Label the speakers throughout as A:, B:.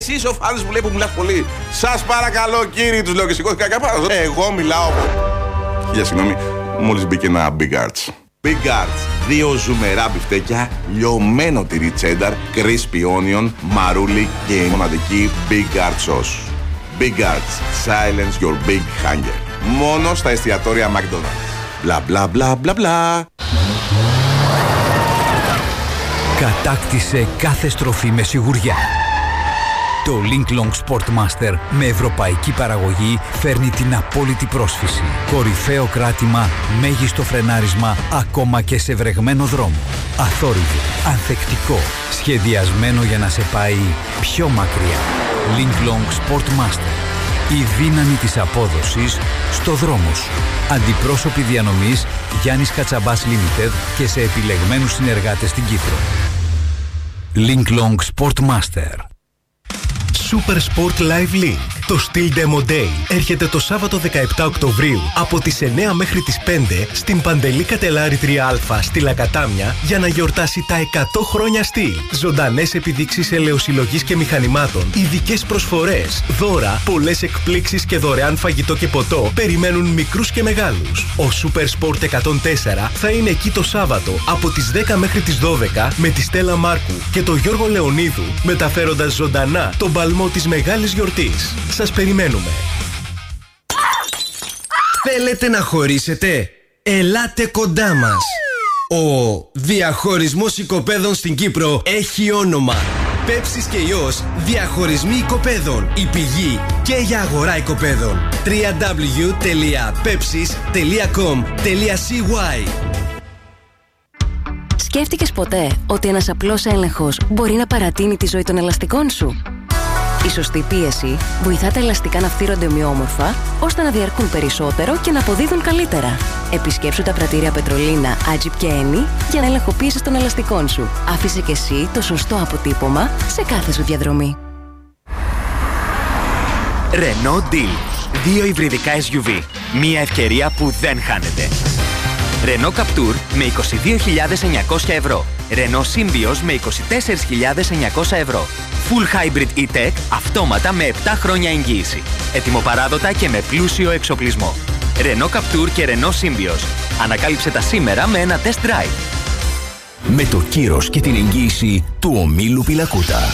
A: Εσείς ο φάνης μου λέει που μιλάς πολύ. Σας παρακαλώ κύριοι, τους λέω και σηκώθηκα κάπου. Εγώ μιλάω. Χίλια συγγνώμη, μόλις μπήκε ένα Big Arts. Big Arts, 2 ζουμερά μπιφτέκια, λιωμένο τυρί τσένταρ, crispy onion, μαρούλι και η μοναδική Big Arts sauce. Big Arts, silence your big hunger. Μόνο στα εστιατόρια McDonald's. Μπλα μπλα μπλα μπλα μπλα.
B: Κατάκτησε κάθε στροφή με σιγουριά. Το Linklong Sportmaster με ευρωπαϊκή παραγωγή φέρνει την απόλυτη πρόσφυση. Κορυφαίο κράτημα, μέγιστο φρενάρισμα, ακόμα και σε βρεγμένο δρόμο. Αθόρυβο, ανθεκτικό, σχεδιασμένο για να σε πάει πιο μακριά. Linklong Sportmaster. Η δύναμη της απόδοσης στο δρόμο σου. Αντιπρόσωποι διανομής Γιάννης Κατσαμπάς Limited και σε επιλεγμένους συνεργάτες στην Κύπρο. Linklong Sportmaster.
C: Super Sport Live Link. Το Steel Demo Day έρχεται το Σάββατο 17 Οκτωβρίου από τις 9 μέχρι τις 5 στην Παντελή Κατελάρη 3Α στη Λακατάμια για να γιορτάσει τα 100 χρόνια Steel. Ζωντανές επιδείξεις ελαιοσυλλογής και μηχανημάτων, ειδικές προσφορές, δώρα, πολλές εκπλήξεις και δωρεάν φαγητό και ποτό περιμένουν μικρούς και μεγάλους. Ο Super Sport 104 θα είναι εκεί το Σάββατο από τις 10 μέχρι τις 12 με τη Στέλλα Μάρκου και τον Γιώργο Λεωνίδου μεταφέροντας ζωντανά τον παλμό της μεγάλης γιορτής. Σας περιμένουμε.
D: Θέλετε να χωρίσετε? Ελάτε κοντά μας. Ο διαχωρισμός οικοπαίδων στην Κύπρο έχει όνομα. Πέψης και Υιός, διαχωρισμοί οικοπαίδων. Η πηγή και για αγορά οικοπαίδων. www.pepsis.com.cy.
E: Σκέφτηκες ποτέ ότι ένας απλός έλεγχος μπορεί να παρατείνει τη ζωή των ελαστικών σου? Η σωστή πίεση βοηθά τα ελαστικά να φτύρονται ομοιόμορφα, ώστε να διαρκούν περισσότερο και να αποδίδουν καλύτερα. Επισκέψου τα πρατήρια Πετρολίνα, Άτζιπ και Ένι για να έλεγχο πίεση των ελαστικών σου. Άφησε και εσύ το σωστό αποτύπωμα σε κάθε σου διαδρομή.
F: Renault Deal. 2 υβριδικά SUV. Μία ευκαιρία που δεν χάνεται. Renault Captur με 22.900 ευρώ. Renault Symbioz με 24.900 ευρώ. Full Hybrid E-Tech, αυτόματα με 7 χρόνια εγγύηση. Ετοιμοπαράδοτα και με πλούσιο εξοπλισμό. Renault Captur και Renault Symbioz. Ανακάλυψε τα σήμερα με ένα test drive.
B: Με το κύρος και την εγγύηση του ομίλου Πιλακούτα.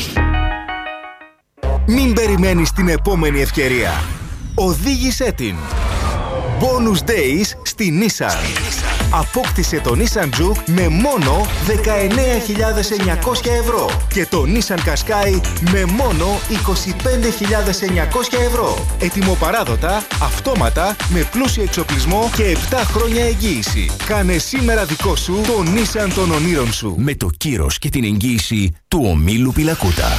C: Μην περιμένεις την επόμενη ευκαιρία. Οδήγησέ την. Bonus Days στη Nissan. Απόκτησε το Nissan Juke με μόνο 19.900 ευρώ και το Nissan Qashqai με μόνο 25.900 ευρώ. Ετοιμοπαράδοτα, αυτόματα, με πλούσιο εξοπλισμό και 7 χρόνια εγγύηση. Κάνε σήμερα δικό σου το Nissan των ονείρων σου.
B: Με το κύρος και την εγγύηση του ομίλου Πιλακούτα.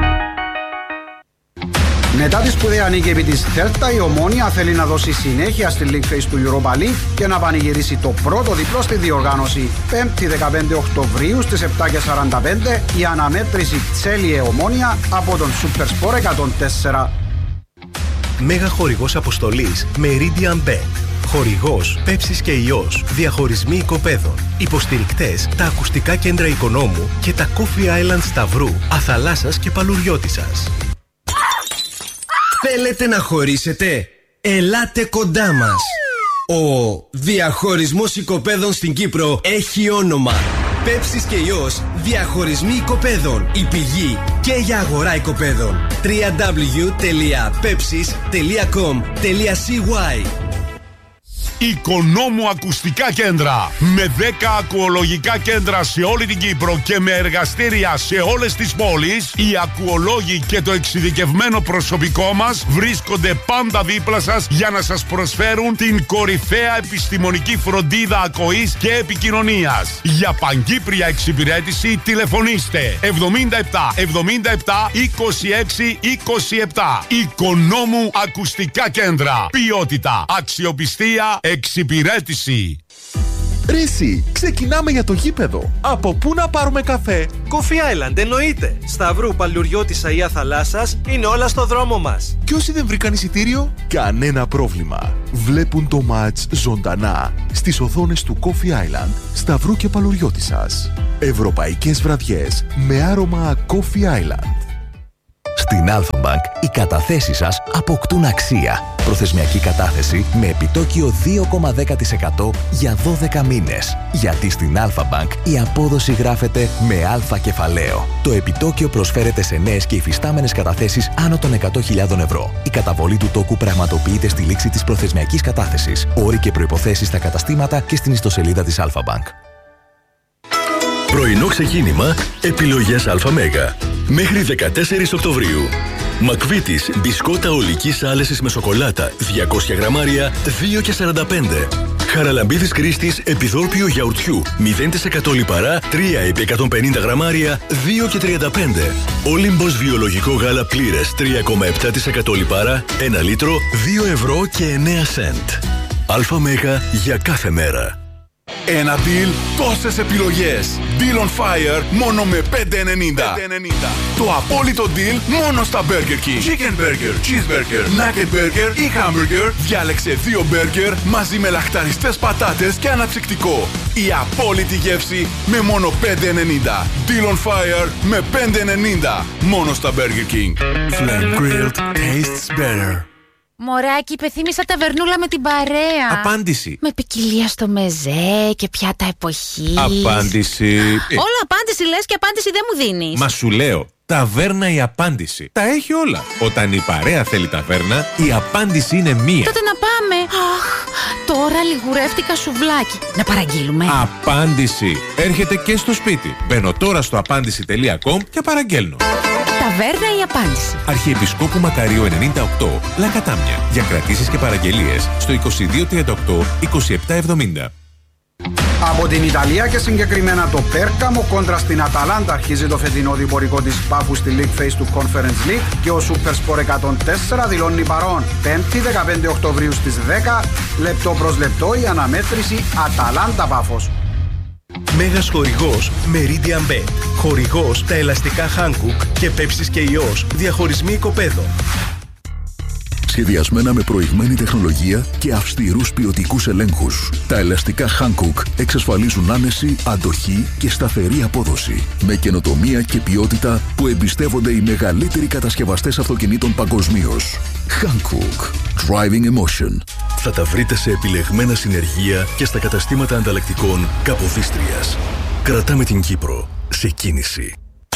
G: Μετά τη σπουδαία νίκη επί της Θέλτα, η Ομόνοια θέλει να δώσει συνέχεια στη League Phase του Europa League και να πανηγυρίσει το πρώτο διπλό στη διοργάνωση. 5η 15 Οκτωβρίου στις 7:45 η αναμέτρηση Τσέλιε Ομόνοια από τον Super Sport 104.
C: Μέγα χορηγός αποστολής Meridian Bank. Χορηγός Πέψης και Υιός. Διαχωρισμοί οικοπαίδων. Υποστηρικτές τα ακουστικά κέντρα Οικονόμου και τα Coffee Island Σταυρού, Αθαλάσσας και Παλουριώτισσας.
D: Θέλετε να χωρίσετε? Ελάτε κοντά μας. Ο διαχωρισμός οικοπαίδων στην Κύπρο έχει όνομα. Πέψης και Υιός, διαχωρισμοί οικοπαίδων. Η πηγή και για αγορά οικοπαίδων. www.pepsis.com.cy.
H: Οικονόμου Ακουστικά Κέντρα. Με 10 ακουολογικά κέντρα σε όλη την Κύπρο και με εργαστήρια σε όλες τις πόλεις, οι ακουολόγοι και το εξειδικευμένο προσωπικό μας βρίσκονται πάντα δίπλα σας για να σας προσφέρουν την κορυφαία επιστημονική φροντίδα ακοής και επικοινωνίας. Για παγκύπρια εξυπηρέτηση τηλεφωνήστε 77 77 26 27. Οικονόμου Ακουστικά Κέντρα. Ποιότητα, αξιοπιστία, εξυπηρέτηση.
I: Ρίση, ξεκινάμε για το γήπεδο. Από πού να πάρουμε καφέ?
J: Coffee Island, εννοείται. Σταυρού, Παλουριώτισσα ή Αθαλάσσας είναι όλα στο δρόμο μας.
I: Και όσοι δεν βρήκαν εισιτήριο, κανένα πρόβλημα. Βλέπουν το μάτς ζωντανά στις οθόνες του Coffee Island, Σταυρού και Παλουριώτισσας. Ευρωπαϊκές βραδιές με άρωμα Coffee Island. Στην Alpha Bank οι καταθέσεις σας αποκτούν αξία. Προθεσμιακή κατάθεση με επιτόκιο 2,10% για 12 μήνες. Γιατί στην Alpha Bank η απόδοση γράφεται με αλφα κεφαλαίο. Το επιτόκιο προσφέρεται σε νέες και υφιστάμενες καταθέσεις άνω των 100.000 ευρώ. Η καταβολή του τόκου πραγματοποιείται στη λήξη της προθεσμιακής κατάθεσης. Όροι και προϋποθέσεις στα καταστήματα και στην ιστοσελίδα της Alpha Bank.
K: Πρωινό ξεκίνημα, επιλογές ΑΜΕΓΑ. Μέχρι 14 Οκτωβρίου. Μακβίτης, μπισκότα ολικής άλεσης με σοκολάτα, 200 γραμμάρια, 2,45. Χαραλαμπίδης Κρίστης, επιδόρπιο γιαουρτιού, 0% λιπαρά, 3 επί 150 γραμμάρια, 2,35. Όλυμπος βιολογικό γάλα πλήρες, 3,7% λιπαρά, 1 λίτρο, 2 ευρώ και 9 σεντ. ΑΜΕΓΑ για κάθε μέρα.
H: Ένα deal, τόσες επιλογές. Deal on Fire μόνο με 5,90. Το απόλυτο deal μόνο στα Burger King. Chicken Burger, Cheeseburger, Nugget Burger ή Hamburger. Διάλεξε 2 burger μαζί με λαχταριστές πατάτες και αναψυκτικό. Η απόλυτη γεύση με μόνο 5,90. Deal on Fire με 5,90. Μόνο στα Burger King. Flame grilled tastes better.
L: Μωράκι, υπεθύμησα ταβερνούλα με την παρέα.
M: Απάντηση.
L: Με ποικιλία στο μεζέ και πιάτα εποχής.
M: Απάντηση.
L: Όλο απάντηση λες και απάντηση δεν μου δίνεις.
M: Μα σου λέω, ταβέρνα η απάντηση. Τα έχει όλα. Όταν η παρέα θέλει ταβέρνα, η απάντηση είναι μία.
L: Τότε να πάμε. Αχ, τώρα λιγουρεύτηκα σουβλάκι. Να παραγγείλουμε.
M: Απάντηση. Έρχεται και στο σπίτι. Μπαίνω τώρα στο απάντηση.com και παραγγέλνω.
L: Ταβέρνα η απάντηση.
M: Αρχιεπισκόπου Μακαρίου 98, Λακατάμια. Για κρατήσεις και παραγγελίες στο 2238 2770.
G: Από την Ιταλία και συγκεκριμένα το Πέρκαμο κόντρα στην Αταλάντα αρχίζει το φετινό διπορικό της Πάφου στη League Phase του Conference League και ο Supersport 104 δηλώνει παρόν. 5η 15 Οκτωβρίου στις 10, λεπτό προς λεπτό η αναμέτρηση Αταλάντα Πάφος.
C: Μέγας χορηγός Meridian Bet. Χορηγός τα ελαστικά Hankook και Πέψης και Ιός. Διαχωρισμοί οικοπαίδων.
I: Σχεδιασμένα με προηγμένη τεχνολογία και αυστηρούς ποιοτικούς ελέγχους. Τα ελαστικά Hankook εξασφαλίζουν άνεση, αντοχή και σταθερή απόδοση. Με καινοτομία και ποιότητα που εμπιστεύονται οι μεγαλύτεροι κατασκευαστές αυτοκινήτων παγκοσμίως. Hankook. Driving Emotion.
K: Θα τα βρείτε σε επιλεγμένα συνεργεία και στα καταστήματα ανταλλακτικών Καποδίστριας. Κρατάμε την Κύπρο σε κίνηση.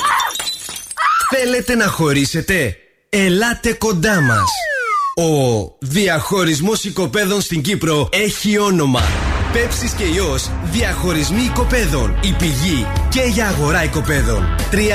D: Θέλετε να χωρίσετε? Ελάτε κοντά μας. Ο διαχωρισμός οικοπαίδων στην Κύπρο έχει όνομα. Πέψης και Ιός, διαχωρισμοί οικοπαίδων. Η πηγή και για αγορά οικοπαίδων.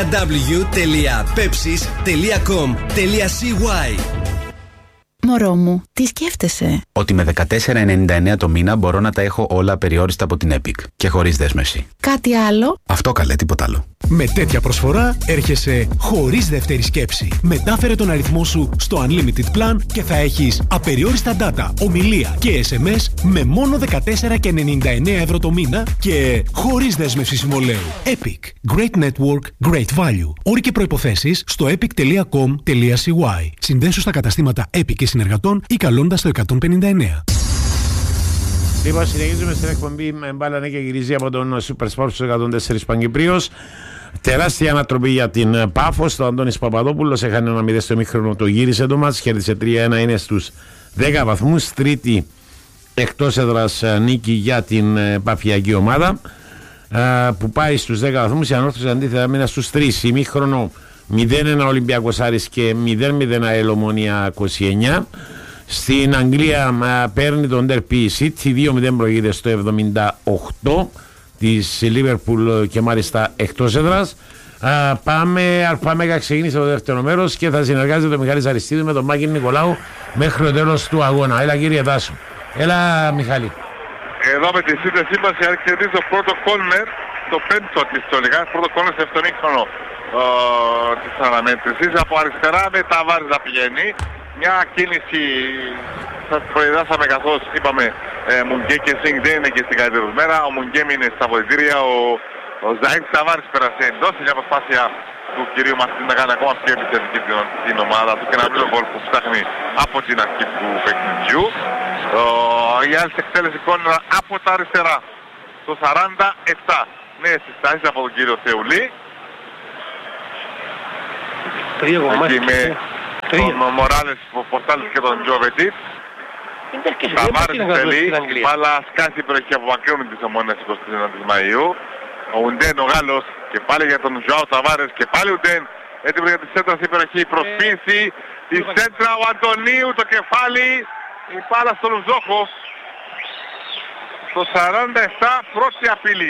D: www.pepsis.com.cy.
L: Μωρό μου, τι σκέφτεσαι?
N: Ότι με 14,99 το μήνα μπορώ να τα έχω όλα περιόριστα από την Epic και χωρίς δέσμευση.
L: Κάτι άλλο?
N: Αυτό καλέ, τίποτα άλλο.
O: Με τέτοια προσφορά έρχεσαι χωρίς δεύτερη σκέψη. Μετάφερε τον αριθμό σου στο Unlimited Plan και θα έχεις απεριόριστα data, ομιλία και SMS με μόνο 14,99 ευρώ το μήνα και χωρίς δέσμευση συμβολέου. Epic. Great network, great value. Όροι και προϋποθέσεις στο epic.com.cy. Συνδέσου στα καταστήματα Epic και συνεργατών ή καλώντας το 159.
P: Λοιπόν, συνεχίζουμε στην εκπομπή με μπάλα και γυρίζει από τον Super Sport στους 104 Παγκυπρίος. Τεράστια ανατροπή για την Πάφος. Το Αντώνης Παπαδόπουλος έχανε 1-0 στο ημίχρονο, το γύρισε το μάτς, κέρδισε 3-1, είναι στους 10 βαθμούς. Τρίτη εκτός έδρας νίκη για την παφιακή ομάδα που πάει στους 10 βαθμούς. Η Ανόρθωση αντίθετα μήνα στους 3. Ημίχρονο 0-1 Ολυμπιακός Άρης και 0-0 ΑΕΛ Ομόνοια 29. Στην Αγγλία παίρνει τον Derby City, 2-0 προηγείται στο 78 της Liverpool και μάλιστα εκτός έδρας. Πάμε, Αλφαμέγα ξεκίνησε το δεύτερο μέρος και θα συνεργάζεται ο Μιχάλης Αριστίδου με τον Μάκη Νικολάου μέχρι το τέλος του αγώνα. Έλα κύριε Τάσο. Έλα Μιχάλη.
Q: Εδώ με τη σύνδεσή μας η Άρη κερδίζει το πρώτο κόρνερ, το πέμπτο της Τολικά, πρώτο κόρνερ σε αυτόν ήχρονο της αναμέτρησης. Από αριστερά με τα Βάρης να πηγαίνει. Μια κίνηση σας προειδάσαμε καθώς είπαμε Μουνγκέ και Σινγκ δεν είναι και στην καλύτερη μέρα. Ο Μουνγκέ μείνε στα βοηθήρια, ο Ζαΐντ Ταβάρης πέρασε εντός. Μια προσπάθεια του κυρίου Μαρτίν να κάνει ακόμα πιο επιθετική την ομάδα του και ένα απλό γκολ που ψάχνει από την αρχή του παιχνιδιού. Η άλλη εκτέλεση κόρνερα από τα αριστερά το 47. Νέες συστάσεις από τον κύριο Θεουλή. εκεί με τον Μοράλες, Πορτάλης και τον Τζοβετίτ. Ταβάρες τελεί, η μπάλα σκάσει την περιοχή, απομακρύνουν τις Ομόνιας 29 Μαΐου. Ο Ουντέν ο Γάλλος και πάλι για τον Ζωάο Ταβάρες και πάλι Ουντέν έτοιμο για τη σέντρα στην περιοχή, η προσποίηση, η σέντρα ο Αντωνίου, το κεφάλι, η μπάλα στον Ζόχο. Το 47 πρώτη απειλή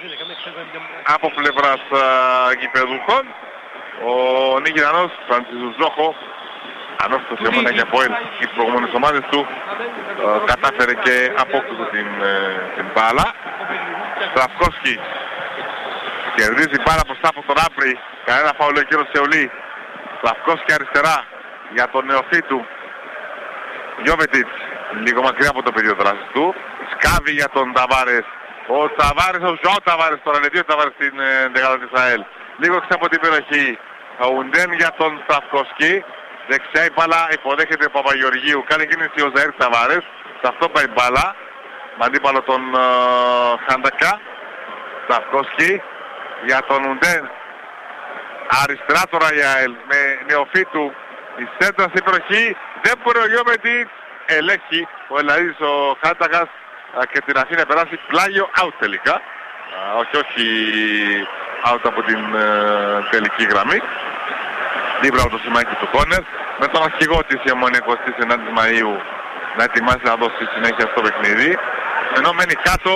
Q: από πλευράς γηπεδούχων. Ο Νιγηρανός Φραντσίζου Ζόχο, ανώστος Ομόνια και από οι προηγούμενες ομάδες του, κατάφερε και απόκτησε την μπάλα. Στραφκόσκι κερδίζει μπάλα μπροστά από τον Άμπρη, κανένα φάουλ ο κύριος Σεουλή. Στραφκόσκι αριστερά για τον νεοφύτου Γιώβετιτς, λίγο μακριά από το πεδίο δράσης του. Σκάβει για τον Ταβάρες. Ο Ταβάρες, ο Ζωάο Ταβάρες τώρα, είναι δύο Ταβάρες στην δεκάδα της Ισραήλ. Λίγο έξω από την περιοχή. Ο Ουντέν για τον Στραφκόσκι. Δεξιά η μπάλα υποδέχεται ο Παπαγεωργίου. Κάνει κίνηση ο Ζαΐρ Ταβάρες. Σε αυτό πάει η μπάλα. Με αντίπαλο τον Χάντακα. Στραφκόσκι για τον Ουντέν. Αριστερά τώρα η ΑΕΛ με νεοφύτου. Η σέντρα στην περιοχή. Δεν μπορεί ο Γιώμετιτς. Ελέγχει ο Ελαΐδης ο Χάντακας και την αφήνει να περάσει πλάγιο out τελικά. Όχι out από την τελική γραμμή. Δίπλα από το σημάκι του κόρνερ. Με τον αρχηγό της η Ομόνια 29 Μαΐου να ετοιμάσει να δώσει συνέχεια στο παιχνίδι. Ενώ μένει κάτω,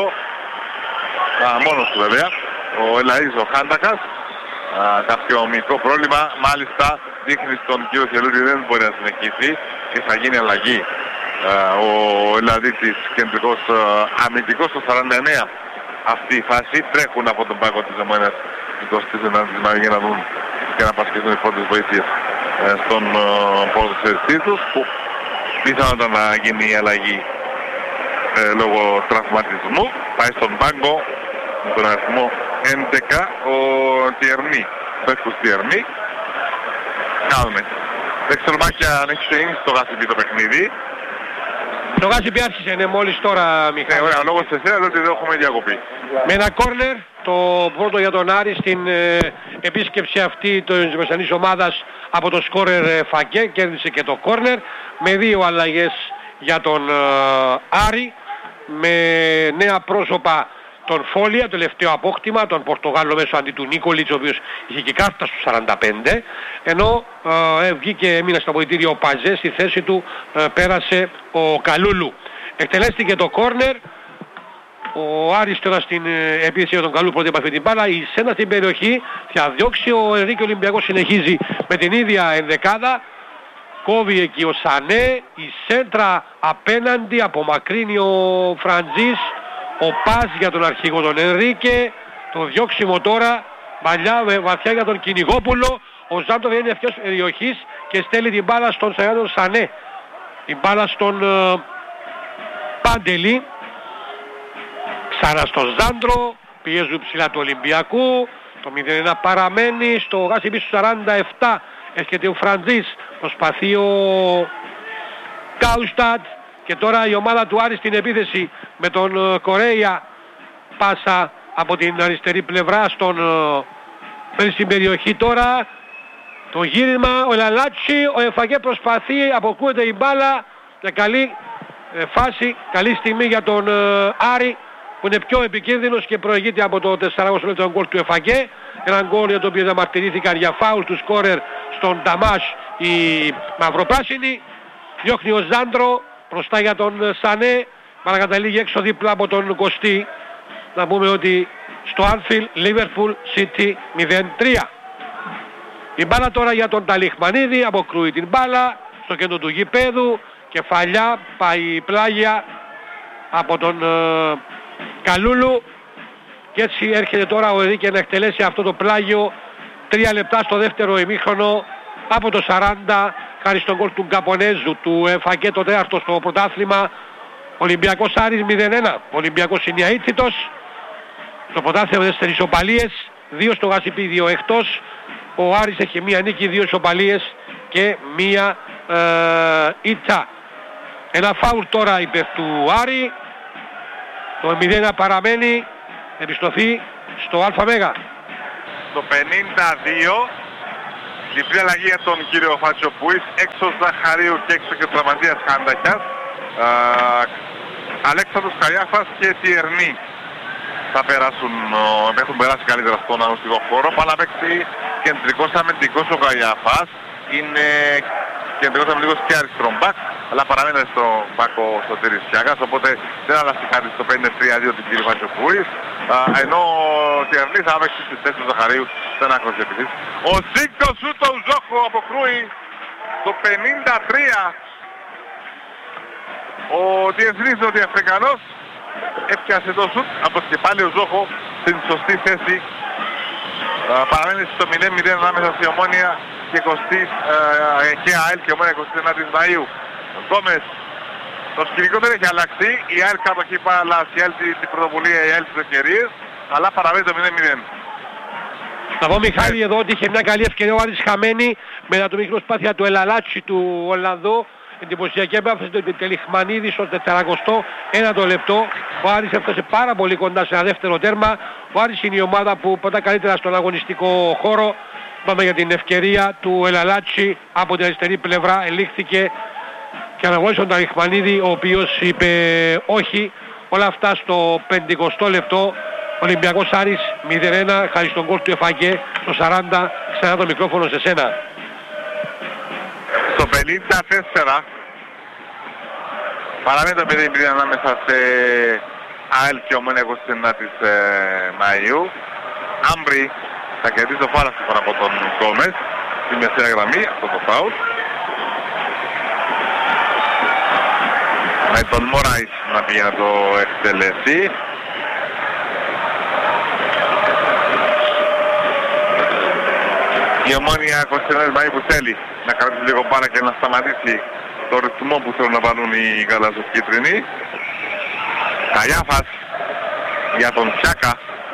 Q: μόνος του βέβαια, ο Ελαΐδης ο Χάντακας. Κάποιο μικρό πρόβλημα, μάλιστα δείχνει στον κύριο Θελούρη δεν μπορεί να συνεχίσει και θα γίνει αλλαγή. Ο Ελαδίτης κεντρικός αμυντικός στο 49 αυτή η φάση. Τρέχουν από τον πάγκο της Ομόνιας 29 Μαΐου για να δουν και να πασχεθούν οι πρώτες βοήθειες στον ποδοσφαιριστή τους, που πιθανόταν να γίνει η αλλαγή λόγω τραυματισμού. Πάει στον πάγκο με τον αριθμό 11 ο Τιερνί, παίκτος Τιερνί. Κάνουμε. Δεν ξέρω Μάκια αν έχει ξεκινήσει το Γάσιμπι το παιχνίδι.
R: Το Γάσιμπι άρχισε, είναι μόλις τώρα, Μιχάλη.
Q: Ωραία, λόγω σε εσένα ότι δεν έχουμε διακοπή.
R: Με ένα κόρνερ, το πρώτο για τον Άρη στην επίσκεψη αυτή της μεσανής ομάδας από το σκόρερ Φαγκέ, κέρδισε και το κόρνερ, με δύο αλλαγές για τον Άρη, με νέα πρόσωπα τον Φόλια, τελευταίο απόκτημα, τον Πορτογάλο μέσω αντί του Νίκολιτς, ο οποίος είχε και κάρτα στους 45, ενώ βγήκε, έμεινε στο αποδυτήριο ο Παζέ, στη θέση του πέρασε ο Καλούλου. Εκτελέστηκε το κόρνερ, ο Άρης τώρα στην επίθεση για τον Καλούλου πρώτη επαφή την μπάλα, η σένα στην περιοχή, θα διώξει ο Ενρίκη Ολυμπιακός, συνεχίζει με την ίδια ενδεκάδα, κόβει εκεί ο Σανέ, η σέντρα απέναντι, απομακρύνει ο Φραντζής, ο Πας για τον αρχηγό τον Ενρίκε, το διώξιμο τώρα, μαλλιά βαθιά για τον Κυνηγόπουλο, ο Ζάντο βγαίνει ευθείας περιοχής και στέλνει την μπάλα στον Σανέ, την μπάλα στον Παντελή, ξανά στον Ζάντρο, πιέζουν ψηλά του Ολυμπιακού, το 0-1 παραμένει, στο Γάσιμπι στους 47 έρχεται ο Φραντζής, προσπαθεί ο Κάουστατ, και τώρα η ομάδα του Άρη στην επίθεση με τον Κορέια, πάσα από την αριστερή πλευρά στην περιοχή τώρα, το γύρισμα, ο Λαλάτσι, ο Εφαγέ προσπαθεί, αποκούεται η μπάλα, και καλή φάση, καλή στιγμή για τον Άρη, που είναι πιο επικίνδυνος και προηγείται από το 4 λεπτό γκολ του Εφαγέ, ένα γκολ για το οποίο διαμαρτυρήθηκαν για φάουλ του σκόρερ στον Νταμάς οι μαυροπράσινοι. Διώχνει ο Ζάντρο μπροστά για τον Σανέ, παρακαταλήγει έξω δίπλα από τον Κωστή. Να πούμε ότι στο Anfield Liverpool City 0-3. Η μπάλα τώρα για τον Ταλιχμανίδη, αποκρούει την μπάλα στο κέντρο του γηπέδου, κεφαλιά, πάει πλάγια από τον Καλούλου, και έτσι έρχεται τώρα ο Ερίκε να εκτελέσει αυτό το πλάγιο. 3 λεπτά στο δεύτερο ημίχρονο από το 40, χάρη στον γκολ του Γκαπονέζου, του Εφακέ, το τέταρτο στο πρωτάθλημα. Ολυμπιακός Άρης 0-1. Ο Ολυμπιακός είναι αίτητος. Στο πρωτάθλημα 4 ισοπαλίες, 2 στο Γάσιμπι, 2 εκτός. Ο Άρης έχει μία νίκη, 2 ισοπαλίες και μία ήττα. Ένα φάουλ τώρα υπέρ του Άρη. Το 0-1 παραμένει, επιστροφή στο ΑΜ.
Q: Το 52 Διπλή αλλαγή για τον κύριο Φατσιοπούης, έξω Ζαχαρίου και έξω και ο τραυματίας Χάντακιας. Αλέξανδρος Καλιάφας και Τιερνή θα περάσουν, έχουν περάσει καλύτερα στον αγωνιστικό χώρο. Πάλι να παίξει κεντρικός αμυντικός ο Καλιάφας. Είναι κεντρικός αμυντικός και αριστερό μπακ, αλλά παραμένει στο μπακ ο Σωτήρης Φιάκας, οπότε δεν αλλάζει κάτι στο 5-3-2 του κύριου Φατσιοπούης. Ενώ ο Τιερνής θα παίξει στις θέσεις του Ζαχαρίου στον άκρο της επιθέσης. Ο Σίκτος σούτ ο Ζόχο αποκρούει το 53. Ο Διεθνής ο Διαφρικανός έπιασε το σουτ, από και πάλι ο Ζόχο στην σωστή θέση. Παραμένει στο 0-0 ανάμεσα στη Ομόνια και ΑΕΛ και Ομόνια 29 Μαΐου. Ο Γκόμες, το σκηνικό δεν έχει αλλάξει, η ΑΕΛ κατοχή παραλλάσσει, η ΑΕΛ την πρωτοβουλία, η ΑΕΛ τις ευκαιρίες, αλλά παραμένει το 0-0.
R: Να πω Μιχάλη εδώ ότι είχε μια καλή ευκαιρία ο Άρης χαμένη μετά το μικρό σπάθεια του Ελαλάτσι του Ολλανδού. Εντυπωσιακή επέμβαση του Τελιχμανίδη στο 41ο λεπτό. Ο Άρης έφτασε πάρα πολύ κοντά σε ένα δεύτερο τέρμα. Ο Άρης είναι η ομάδα που ποτά καλύτερα στον αγωνιστικό χώρο. Πάμε για την ευκαιρία του Ελαλάτσι από την αριστερή πλευρά. Ελήχθηκε και αναγνώρισε τον Τελιχμανίδη, ο οποίος είπε όχι. Όλα αυτά στο 50ο λεπτό. Ολυμπιακός Άρης 0-1, χάρη στον γκολ του Εφαγέ στο 40. Ξανά το μικρόφωνο σε σένα.
Q: Στο 54 παραμένει το 0-0 ανάμεσα σε ΑΕΛ και Ομόνια 29 της Μαΐου. Άμπρι θα κερδίσει το φάουλ από τον Γκόμες στη μεσαία γραμμή, αυτό το φάουλ. Με τον Μωράης να πήγε να το εκτελέσει. Η Ομόνια 29 Μαΐου που θέλει να κρατήσει λίγο μπάλα και να σταματήσει το ρυθμό που θέλουν να βάλουν οι γαλαζοκίτρινοι. Καλιάφας για τον Φιάκα.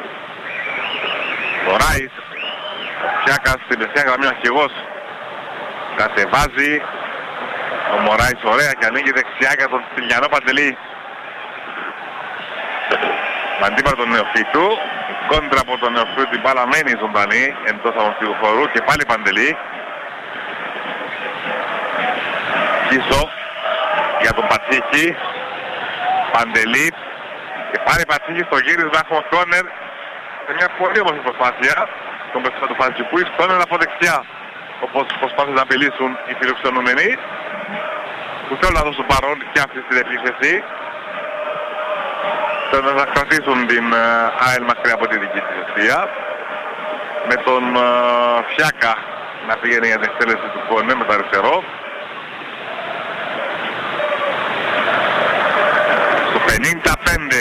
Q: Ο Ράις. Ο Φιάκας στην μεσαία γραμμή, ο αρχηγός κατεβάζει. Ο Μωράης ωραία και ανοίγει δεξιά για τον Στυλιανό Παντελή. Μαντίπα τον νεοφύτου. Κόντρα από τον νεοφύτου, την μπάλα μένει ζωντανή εντός αγωνιστικού χώρου και πάλι Παντελή. Κίσο για τον Πατσίκη. Παντελή. Και πάλι Πατσίκη στο γύρισμα, έχουμε κόνερ σε μια πολύ όμορφη προσπάθεια. Τον παίξα του Φατζιπούης, κόνερ από δεξιά. Όπως προσπάθησαν να απειλήσουν οι φιλοξενούμενοι που θέλουν να δώσουν παρόν και αυτή στην επίθεση. Θέλουν να κρατήσουν την ΑΕΛ μακριά από τη δική της αιστεία. Με τον Φιάκα να πηγαίνει για την εκτέλεση του κόνερ με το αριστερό. Στο 55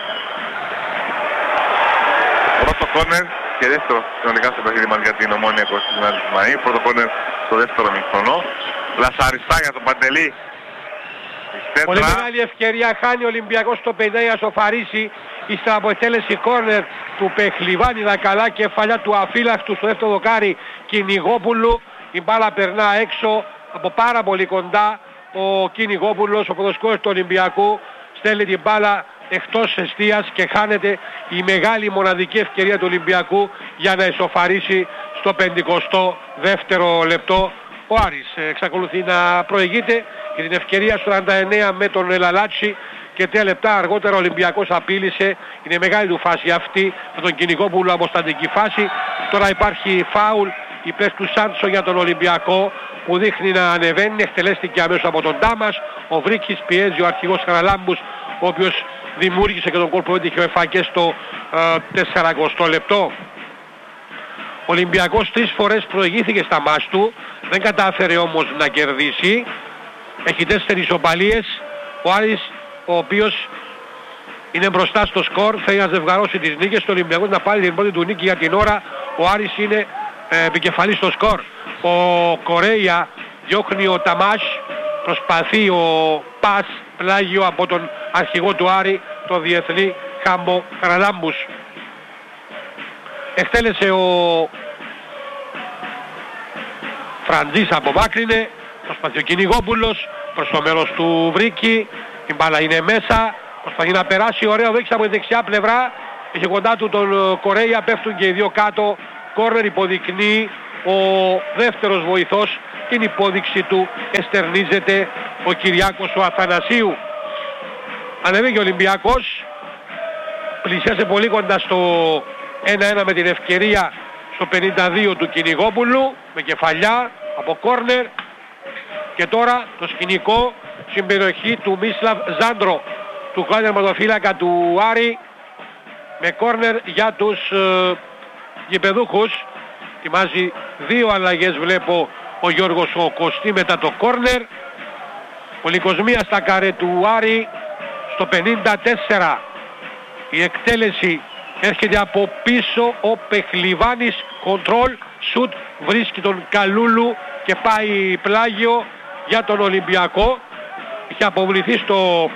Q: πρώτο κόνερ και δεύτερο συνολικά στο παιχνίδι μας για την Ομόνια 29 Μαΐου. Πρώτο κόνερ στο δεύτερο μήχρονο. Λασαριστά για τον Παντελή.
R: Πολύ μεγάλη ευκαιρία χάνει ο Ολυμπιακός στο 50 για σοφαρίσει. Ύστερα από εκτέλεση κόρνερ του Πεχλιβάνιδα, καλά κεφαλιά του αφύλακτου στο δεύτερο δοκάρι Κυνηγόπουλου. Η μπάλα περνά έξω από πάρα πολύ κοντά. Ο Κυνηγόπουλος, ο ποδοσφαιριστής του Ολυμπιακού, στέλνει την μπάλα εκτός εστίας και χάνεται η μεγάλη μοναδική ευκαιρία του Ολυμπιακού για να ισοφαρίσει στο 52ο λεπτό. Ο Άρης εξακολουθεί να προηγείται και την ευκαιρία στο 49 με τον Ελαλάτσι και 3 λεπτά αργότερα ο Ολυμπιακός απείλησε. Είναι μεγάλη του φάση αυτή με τον Κυνηγόπουλο από στατική φάση. Τώρα υπάρχει φάουλ υπέρ του Σάντσο για τον Ολυμπιακό που δείχνει να ανεβαίνει. Εκτελέστηκε αμέσως από τον Ντάμας. Ο Βρίκης πιέζει, ο αρχηγός Χαραλάμπους, ο οποίος δημιούργησε και τον κόλ που έτυχε ο Εφακές στο 40ο λεπτό. Ο Ολυμπιακός 3 φορές προηγήθηκε στα μάτς του, δεν κατάφερε όμως να κερδίσει. Έχει 4 ισοπαλίες. Ο Άρης, ο οποίος είναι μπροστά στο σκορ, θέλει να ζευγαρώσει τις νίκες του Ολυμπιακού, να πάρει την πρώτη του νίκη για την ώρα. Ο Άρης είναι επικεφαλής στο σκορ. Ο Κορέια διώχνει ο Ταμάς, προσπαθεί ο Πας, πλάγιο από τον αρχηγό του Άρη, το διεθνή Χάμπο Χαραλάμπους. Εκτέλεσε ο Φραντζής, απομάκρυνε, προσπαθεί ο Κυνηγόπουλος προς το μέρος του Βρίκη, η μπάλα είναι μέσα, προσπαθεί να περάσει, ωραίο δείξει από τη δεξιά πλευρά, έχει κοντά του τον Κορέια, πέφτουν και οι δύο κάτω, κόρνερ υποδεικνύει ο δεύτερος βοηθός. Την υπόδειξη του εστερνίζεται ο Κυριάκος ο Αθανασίου. Ανεβήκε ο Ολυμπιακός, πλησιάσε πολύ κοντά στο 1-1 με την ευκαιρία στο 52 του Κυνηγόπουλου με κεφαλιά από κόρνερ, και τώρα το σκηνικό στην περιοχή του Μίσλαβ Ζάντρο, του τερματοφύλακα του Άρη, με κόρνερ για τους γηπεδούχους. Ετοιμάζει δύο αλλαγές, βλέπω, ο Γιώργος ο Κωστή μετά το κόρνερ. Πολυκοσμία στα καρέ του Άρη στο 54. Η εκτέλεση έρχεται από πίσω, ο Πεχλιβάνης, κοντρόλ, σουτ, βρίσκει τον Καλούλου και πάει πλάγιο για τον Ολυμπιακό. Είχε αποβληθεί στο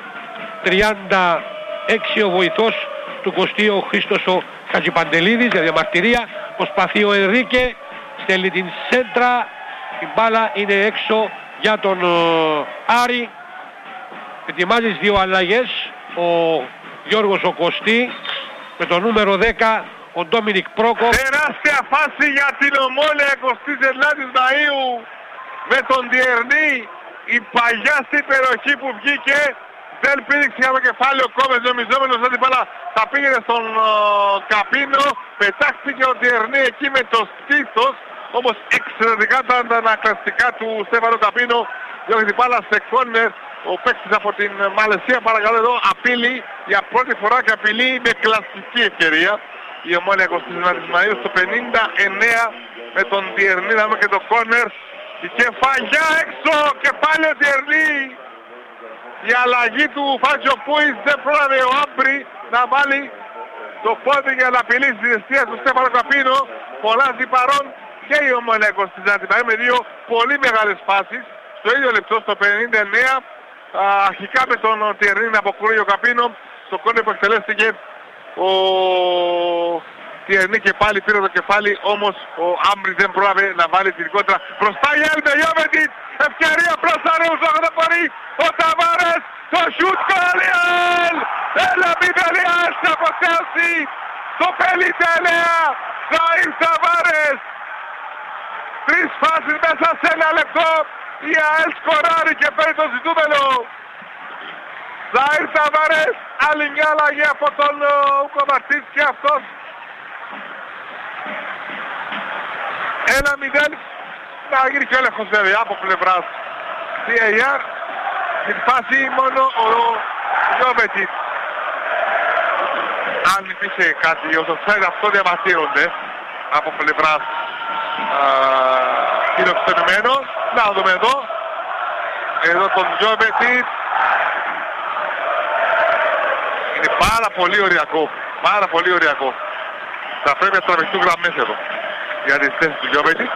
R: 36 ο βοηθός του Κωστή, ο Χρήστος ο Χατζηπαντελίδης, για διαμαρτυρία. Προσπαθεί ο Ενρίκε, στέλνει την σέντρα, η μπάλα είναι έξω για τον Άρη. Ετοιμάζει δύο αλλαγές ο Γιώργος ο Κωστή με το νούμερο 10 ο Ντόμινικ Πρόκο.
Q: Τεράστια φάση για την Ομόνια 29 Μαΐου με τον Διερνή. Η παγιά στην περιοχή που βγήκε δεν πήδηξε για το κεφάλι ο Κόμες, νομιζόμενος ότι μπάλα θα πήγαινε στον Καπίνο. Πετάχτηκε ο Διερνή εκεί με το στήθος, όμως εξαιρετικά τα ανακλαστικά του Στέφανο Καπίνο. Διότι την μπάλα σε κόρνερ. Ο παίκτης από την Μαλαισία, παρακαλώ εδώ, απείλει για πρώτη φορά και απειλεί με κλασική ευκαιρία. Η Ομόνια 29 Μαΐου στο 59 με τον Διερνή, να δούμε και το κόρνερ. Η κεφαλιά έξω και πάλι ο Διερνή. Η αλλαγή του Φάτζο Πούις, δεν πρόλαβε ο Άμπρη να βάλει το πόδι για να απειλήσει την αιστεία του Στέφανο Καπίνο. Φωνάζει παρόν και η Ομόνια 29 Μαΐου με δύο πολύ μεγάλες φάσεις. Στο ίδιο λεπτό, στο 59, αρχικά με τον Τιερνή να αποκρούει ο Καπίνο. Στο κόρνερ που εκτελέστηκε ο Τιερνή και πάλι πήρε το κεφάλι, όμως ο Άμπρη δεν πρόλαβε να βάλει την κόντρα. Μπροστά η Ελ Τελειώμετιτ, ευκαιρία μπροσταρίου στο αγωναπορεί ο Ταβάρες, το σιούτ Κολιέλ, έλα μην τελειάσει από Τσέλσι, το 59, Ζαΐρ Ταβάρες. Τρεις φάσεις μέσα σε ένα λεπτό, η ΑΕΛ σκοράρει και παίρνει το ζητούμενο. Ζαΐρ Ταβάρες, άλλη μια αλλαγή από τον Ούκο Μαρτίνς και αυτός. 1-0, να γίνει και ο έλεγχος βέβαια από πλευράς CAR. Στην φάση μόνο ο Γιώβετιτ. Αν υπήρχε κάτι ως offside, αυτό διαμαρτύρονται από πλευράς φιλοξενημένος. Να δούμε εδώ. Εδώ τον Γιώβετιτ. Είναι πάρα πολύ ωριακό. Πάρα πολύ ωριακό. Θα πρέπει να τραβηχτούν γραμμές εδώ για τις θέσεις του Γιώβετιτ.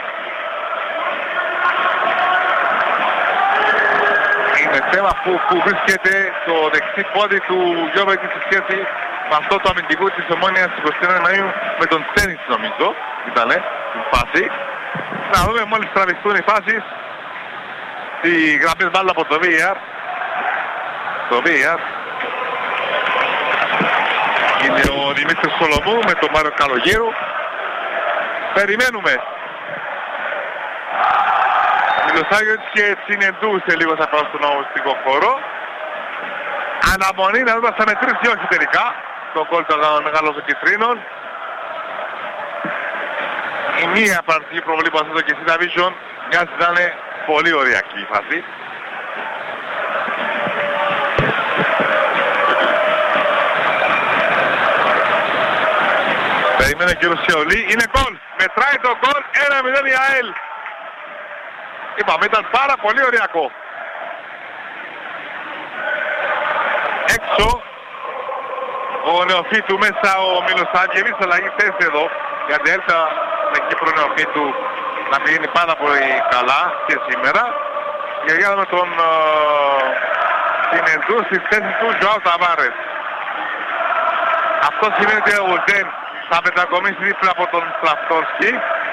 Q: Είναι θέμα που βρίσκεται το δεξί πόδι του Γιώβετιτ σε σχέση με αυτό το αμυντικό της Ομόνιας 29 Μαΐου με τον Τένις, νομίζω ήτανε η φάση. Να δούμε μόλις τραβηχτούν οι φάσεις. Οι γραμμές μπάλα από το VAR. Το VAR είναι ο Δημήτρης Σολομού με τον Μάριο Καλογύρου. Περιμένουμε. Μιλοσάγιος και Τσινεντού σε λίγο θα πάω στον αγωνιστικό χώρο. Αναμονή να δούμε θα μετρήσει όχι τελικά το κόλ των μεγάλων κυτρίνων. Η μία παραγωγή προβολή που αυτό και στην Vision μοιάζει να είναι πολύ ωριακή η φάση. Περιμένω και ο Σεολή, είναι γκολ, μετράει το γκολ, 1-0 η ΑΕΛ. Είπαμε, ήταν πάρα πολύ ωριακό. Έξω ο νεοφύτου μέσα ο Μιλοσάκεβιτς, αλλαγή θέση εδώ για την ΕΛΤΑ με Κύπρο νεοφύτου να πηγαίνει πάρα πολύ καλά και σήμερα. Και για με τον Συνεντού στη θέση του Ζωάου Ταβάρες. Αυτό σημαίνει ότι ο Ουλτέν θα μετακομίσει δίπλα από τον Στραφτόρσκι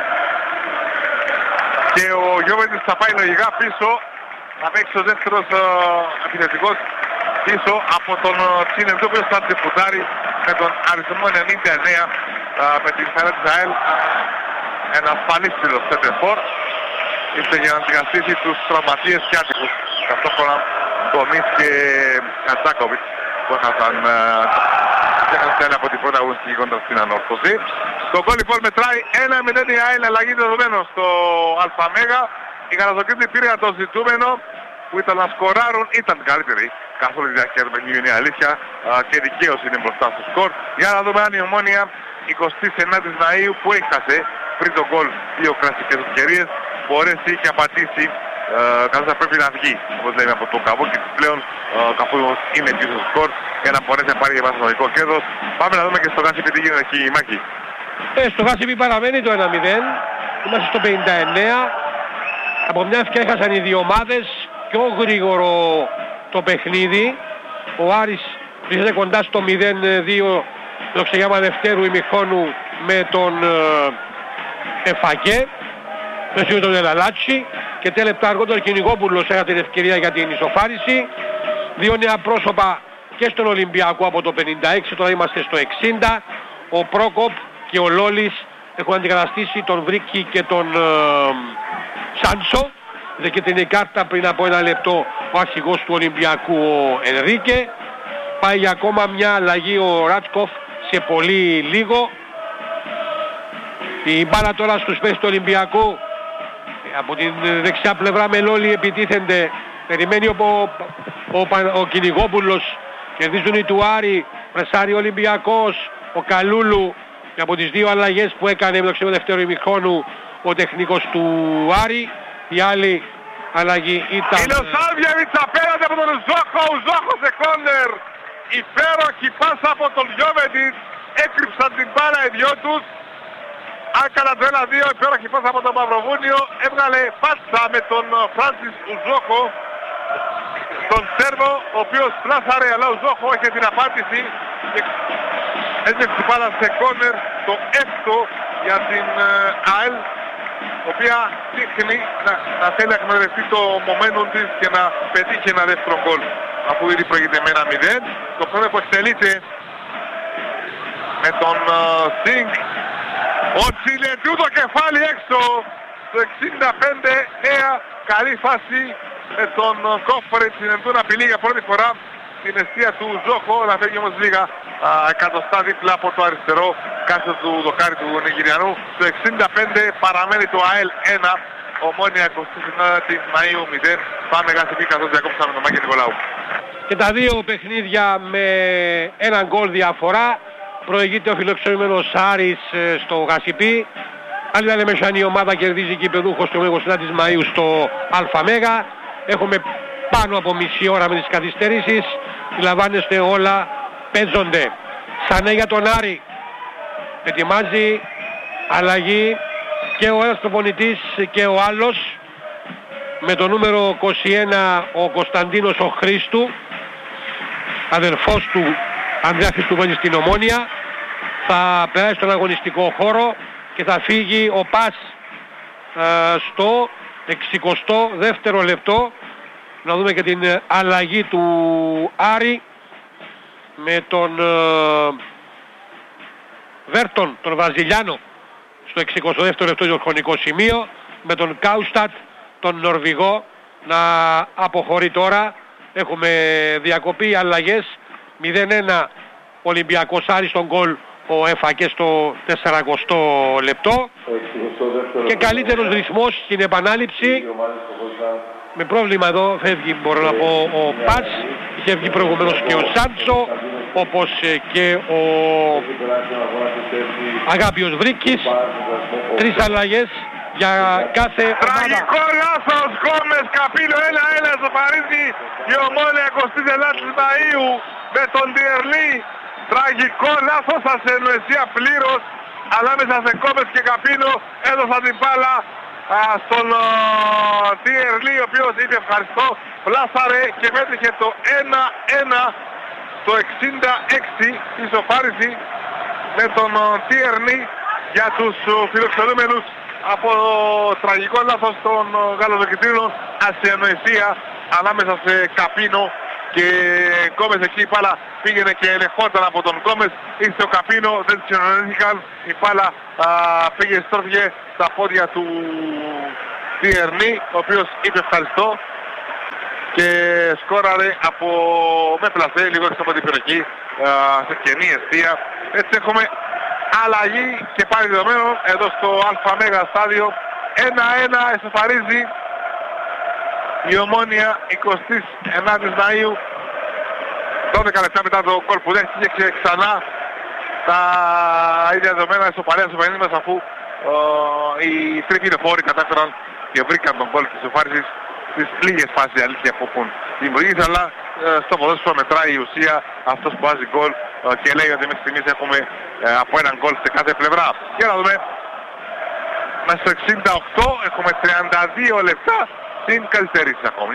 Q: και ο Γιώβετης θα πάει λογικά πίσω, θα παίξει ο δεύτερος επιθετικός πίσω από τον Τσίνεντου, ο οποίος θα τριπουτάρει με τον αριθμό 99 με την χαρά της ΑΕΛ ένας πανίσχυρος center for, ήρθε για να αντικαταστήσει τους τραυματίες και άτυχους. Ταυτόχρονα Ντομής και Κατσάκοβιτς που έχασαν από την πρώτη αγωνιστική κόντρα στην ανόρθωση. Το γκολ λοιπόν μετράει 1-0 η ΑΕΛ, αλλαγή δεδομένο στο ΑΜΕΓΑ. Η Γαλαζοκρήτη πήρε το ζητούμενο που ήταν να σκοράρουν, ήταν καλύτερη καθ' όλη τη διάρκεια του παιχνιδιού, είναι η αλήθεια, και δικαίως είναι μπροστά στο σκορ. Για να δούμε αν η Ομόνια 29 Μαΐου που έχασε πριν το γκολ δύο κλασικές ευκαιρίες μπορέσει και απαντήσει καθώς θα πρέπει να βγει, όπως λέμε, από το καβούκι της πλέον, καθώς είναι πίσω στο σκορ, για να μπορέσει να πάρει και βαθμολογικό κέρδος. Πάμε να δούμε και στο Γάσιπι τι γίνεται εκεί, Μάκη.
R: Στο Γάσιπι παραμένει το 1-0, είμαστε στο 59. Από μια ευκαιρία έχασαν οι δύο ομάδες, πιο γρήγορο το παιχνίδι. Ο Άρης βρίσκεται κοντά στο 0-2 το ξεκίνημα δευτέρου ημιχρόνου με τον Εφακέ, με τον Ελαλάτσι, και 3 λεπτά αργότερα ο Κυνηγόπουλος έχασε την ευκαιρία για την ισοφάριση. Δύο νέα πρόσωπα και στον Ολυμπιακό από το 56, τώρα είμαστε στο 60. Ο Πρόκοπ και ο Λόλης έχουν αντικαταστήσει τον Βρίκη και τον Σάντσο. Είδε και την κάρτα πριν από 1 λεπτό ο αρχηγός του Ολυμπιακού, ο Ενρίκε. Πάει για ακόμα μια αλλαγή ο Ράτσκοφ σε πολύ λίγο. Η μπάλα τώρα στους παίκτες του Ολυμπιακού. Από την δεξιά πλευρά με Λόλι επιτίθενται. Περιμένει ο Κυνηγόπουλος. Κερδίζουν οι του Άρη. Πρεσάρει ο Ολυμπιακός. Ο Καλούλου. Και από τις δύο αλλαγές που έκανε με το δεύτερο ημιχρόνου ο τεχνικός του Άρη, η άλλη αλλαγή ήταν...
Q: Είναι ο Σάλβιεβιτς απέναντι από τον Ζόχο. Ο Ζόχο σε κόρνερ. Υπέροχη πάσα από τον Γιώβετιτς. Έκρυψαν την μπάλα οι δυο τους. Άκανα το 1-2, υπέροχη πάσα από τον Μαυροβούνιο. Έβγαλε πάτσα με τον Φράνσις Ουζόχο, τον Σέρβο, ο οποίος πλάσαρε, αλλά ο Ουζόχο είχε την απάντηση. Έσβεξε την μπάλα σε κόρνερ, το έκτο για την ΑΕΛ, η οποία δείχνει να θέλει να εκμεταλλευτεί το momentum της και να πετύχει ένα δεύτερο γκολ, αφού ήδη προηγείται με 1-0. Το πρώτο που εκτελείται με τον Σινγκ. Ο Τσιλετού το κεφάλι έξω στο 65, νέα καλή φάση με τον Κόφρε Τσιλετού να απειλεί για πρώτη φορά την αιστεία του Ζόχο, να φεύγει όμως λίγα εκατοστά δίπλα από το αριστερό κάτω του δοκάρι του Νιγηριανού. Στο 65 παραμένει το ΑΕΛ 1, Ομόνια 29 Μαΐου 0. Πάμε Γάσιπι καθώς διακόψαμε τον Μάκη Νικολάου.
R: Και τα δύο παιχνίδια με έναν γκολ διαφορά. Προηγείται ο φιλοξενούμενος Άρης στο Γασιπί. Αν ήταν μέσα η ομάδα κερδίζει κυπεδούχος το 29 Μαΐου στο ΑΜΕΓΑ. Έχουμε πάνω από μισή ώρα με τις καθυστερήσεις. Λαμβάνεστε όλα, παίζονται. Σανέ για τον Άρη. Ετοιμάζει αλλαγή και ο ένας προπονητής και ο άλλος. Με το νούμερο 21 ο Κωνσταντίνος ο Χρήστου, αδερφός του Ανδρέα Χριστού που είναι στην Ομόνια, θα περάσει στον αγωνιστικό χώρο και θα φύγει ο Πας στο 62ο λεπτό. Να δούμε και την αλλαγή του Άρη με τον Βέρτον, τον Βραζιλιάνο, στο 62ο λεπτό το χρονικό σημείο, με τον Κάουστατ, τον Νορβηγό, να αποχωρεί τώρα. Έχουμε διακοπή, αλλαγές. 0-1 Ολυμπιακός Άρης στον γκολ, ο Εφακέ στο 40ο λεπτό. Και καλύτερος ρυθμός στην επανάληψη. Με πρόβλημα εδώ φεύγει, μπορώ να πω, ο Πατς. Είχε βγει προηγουμένως και ο Σάντσο, όπως και ο Αγάπιος Βρίκης. 3 αλλαγές για κάθε ομάδα.
Q: Τραγικό λάθος, Γκόμες, Καπίλο 1-1 στο Παρίσι. Η Ομόνια 29 Μαΐου με τον Διερλή. Τραγικό λάθος, ασυνοησία πλήρως ανάμεσα σε Γκόμες και Καπίλο. Έδωσαν την μπάλα στον Διερλή, ο οποίος είπε ευχαριστώ, πλάσαρε και μέτρησε το 1-1 το 66, ισοφάριση με τον Τιερνή για τους φιλοξενούμενους από τραγικό λάθος των Γαλλοδοκιτρίνων, ασυνοησία ανάμεσα σε Καπίνο και Γκόμες εκεί, η μπάλα πήγαινε και ελεγχόταν από τον Γκόμες, ήρθε ο Καπίνο, δεν συνεννοήθηκαν, η μπάλα πήγε, στρώθηκε στα πόδια του Τιερνή, ο οποίος είπε ευχαριστώ και σκόραρε με πλασέ λίγο έξω από την περιοχή, σε κενή εστία. Έτσι έχουμε αλλαγή και πάλι δεδομένο εδώ στο ΑΜ στάδιο. 1-1 εσωφαρίζει η Ομόνια 29 Μαΐου, 12 λεπτά μετά το γκολ που δέχτηκε και ξανά τα ίδια δεδομένα στο παρέα στο παιχνίδι μας, αφού οι τριπινεφόροι κατάφεραν και βρήκαν τον γκολ της εσωφάρισης στις λίγες φάσεις, αλήθεια, που έχουν δημιουργήσει, αλλά στο ποδόσφαιρο μετράει η ουσία, αυτός που βάζει γκολ και λέει ότι μέχρι στιγμής έχουμε από έναν γκολ σε κάθε πλευρά. Για να δούμε, μέσα στο 68 έχουμε 32 λεπτά στην καθυστερήσεις ακόμη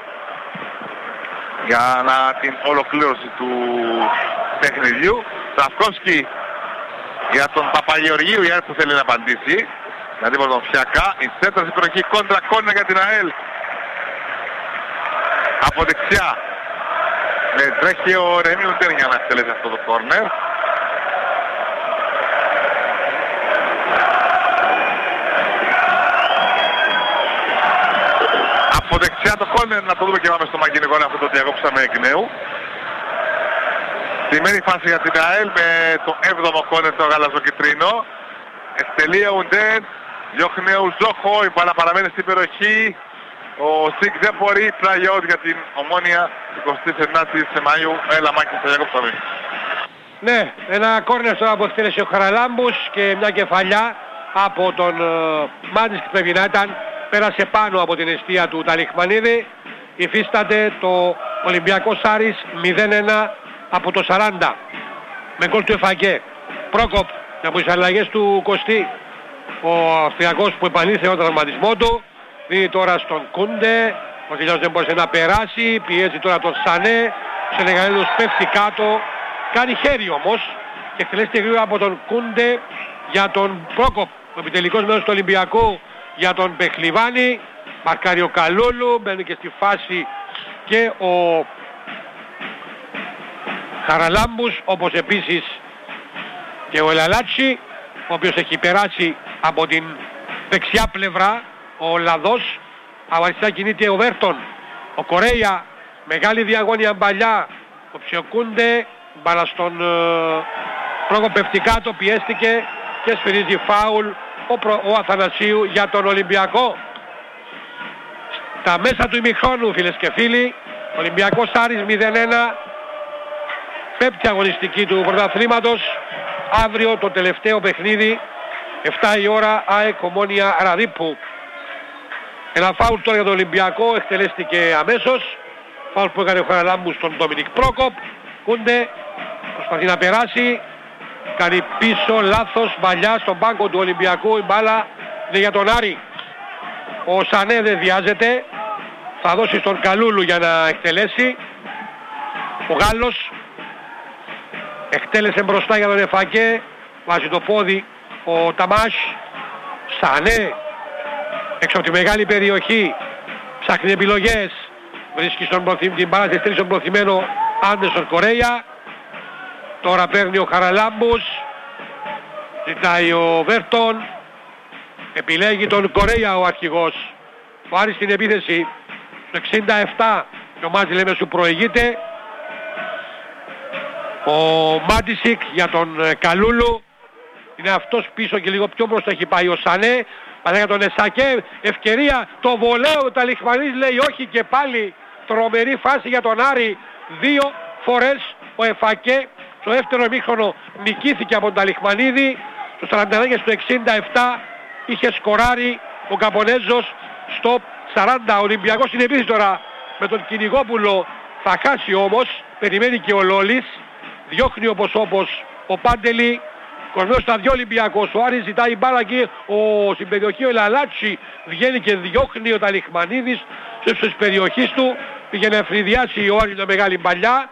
Q: για την ολοκλήρωση του παιχνιδιού. Σταυκόσκι για τον Παπαγεωργίου, για που θέλει να απαντήσει, γιατί από τον Φιακά, η σέντρα στην περιοχή, κόντρα κόρνερ για την ΑΕΛ. Από δεξιά τρέχει ο Ρεμί Ουντέρ για να εκτελέσει αυτό το κόρνερ. Από δεξιά το κόρνερ, να το δούμε και πάμε στο μακρινικό, αυτό το διακόψαμε εκ νέου. Σημαίνει φάση για την ΑΕΛ με το 7ο κόρνερ το γαλαζοκιτρίνο. Εκτελεί ο Ουντέρ, διώχνει ο Ζόχο, η μπάλα παραμένει στην περιοχή. Ο Σικ δεν μπορεί, πλάγιο για την Ομόνια 29 Μαΐου. Έλα Μάκη, θα διακόψαμε.
R: Ναι, ένα κόρνερ τώρα που εκτέλεσε ο Χαραλάμπους και μια κεφαλιά από τον Μάντις, πρέπει να ήταν, πέρασε πάνω από την εστία του Ταλιχμανίδη. Υφίσταται το Ολυμπιακός Άρης 0-1 από το 40 με γκολ του Εφαγκέ. Πρόκοπ από τις αλλαγές του Κωστή, ο Αυστριακός που επανήλθε ο τραυματισμό του, δίνει τώρα στον Κούντε, ο Κιλιός δεν μπορούσε να περάσει, πιέζει τώρα τον Σανέ, ο Σενεγαλίδος πέφτει κάτω, κάνει χέρι όμως και εκτελέστηκε γρήγορα από τον Κούντε για τον Πρόκοπ, ο επιτελικός μέλος του Ολυμπιακού για τον Πεχλιβάνη. Μαρκάρει ο Καλούλου, μπαίνει και στη φάση και ο Χαραλάμπους, όπως επίσης και ο Ελαλάτσι, ο οποίος έχει περάσει από την δεξιά πλευρά, ο Λαδός. Από αριστερά κινείται ο Βέρτον, ο Κορέια, μεγάλη διαγώνια μπαλιά, ο Ψιοκούντε, μπάλα στον Πρόκοπ, πέφτει κάτω, πιέστηκε και σφυρίζει φάουλ ο Αθανασίου για τον Ολυμπιακό. Στα μέσα του ημιχρόνου, φίλες και φίλοι, Ολυμπιακός Άρης 0-1, πέμπτη αγωνιστική του πρωταθλήματος. Αύριο το τελευταίο παιχνίδι, 7 η ώρα, ΑΕΚ Ομόνια Ραδίππου. Ένα φάουλ τώρα για τον Ολυμπιακό, εκτελέστηκε αμέσως. Φάουλ που έκανε ο Χαραλάμπους στον Ντομινικ Πρόκοπ. Κούντε προσπαθεί να περάσει, κάνει πίσω, λάθος, μπαλιά στον πάγκο του Ολυμπιακού. Η μπάλα είναι για τον Άρη. Ο Σανέ δεν βιάζεται, θα δώσει στον Καλούλου για να εκτελέσει. Ο Γάλλος εκτέλεσε μπροστά για τον Εφακέ, βάζει το πόδι ο Ταμάς. Σανέ έξω από τη μεγάλη περιοχή, ψάχνει επιλογές, βρίσκει την μπάλα της τρεις στον προθυμένο Άντερσον Κορέια. Τώρα παίρνει ο Χαραλάμπους, ζητάει ο Βέρτον, επιλέγει τον Κορέια ο αρχηγός. Ο Άρης στην επίθεση στο 67, και ο Μάτζη λέμε σου προηγείται. Ο Μάντισικ για τον Καλούλου, είναι αυτός πίσω και λίγο πιο μπροστά έχει πάει ο Σανέ. Παλιά για τον Εσακέ, ευκαιρία, το βολέο, ο Ταλιχμανής λέει όχι και πάλι τρομερή φάση για τον Άρη. Δύο φορές ο Εφακέ στο δεύτερο ημίχρονο νικήθηκε από τον Ταλιχμανίδη. Στο 49 και στο 67 είχε σκοράρει ο Καπονέζος στο 40. Ο Ολυμπιακός στην επίθεση τώρα με τον Κυνηγόπουλο, θα χάσει όμως, περιμένει και ο Λόλης, διώχνει όπως ο Πάντελη. Κορμός στα δυο Ολυμπιακός, ο Άρης ζητάει μπάλα εκεί, στην περιοχή ο Ελαλάτσι βγαίνει και διώχνει ο Ταλιχμανίδης στις περιοχής του, πήγε να ευνηδιάσει ο Άρης με μεγάλη μπαλιά.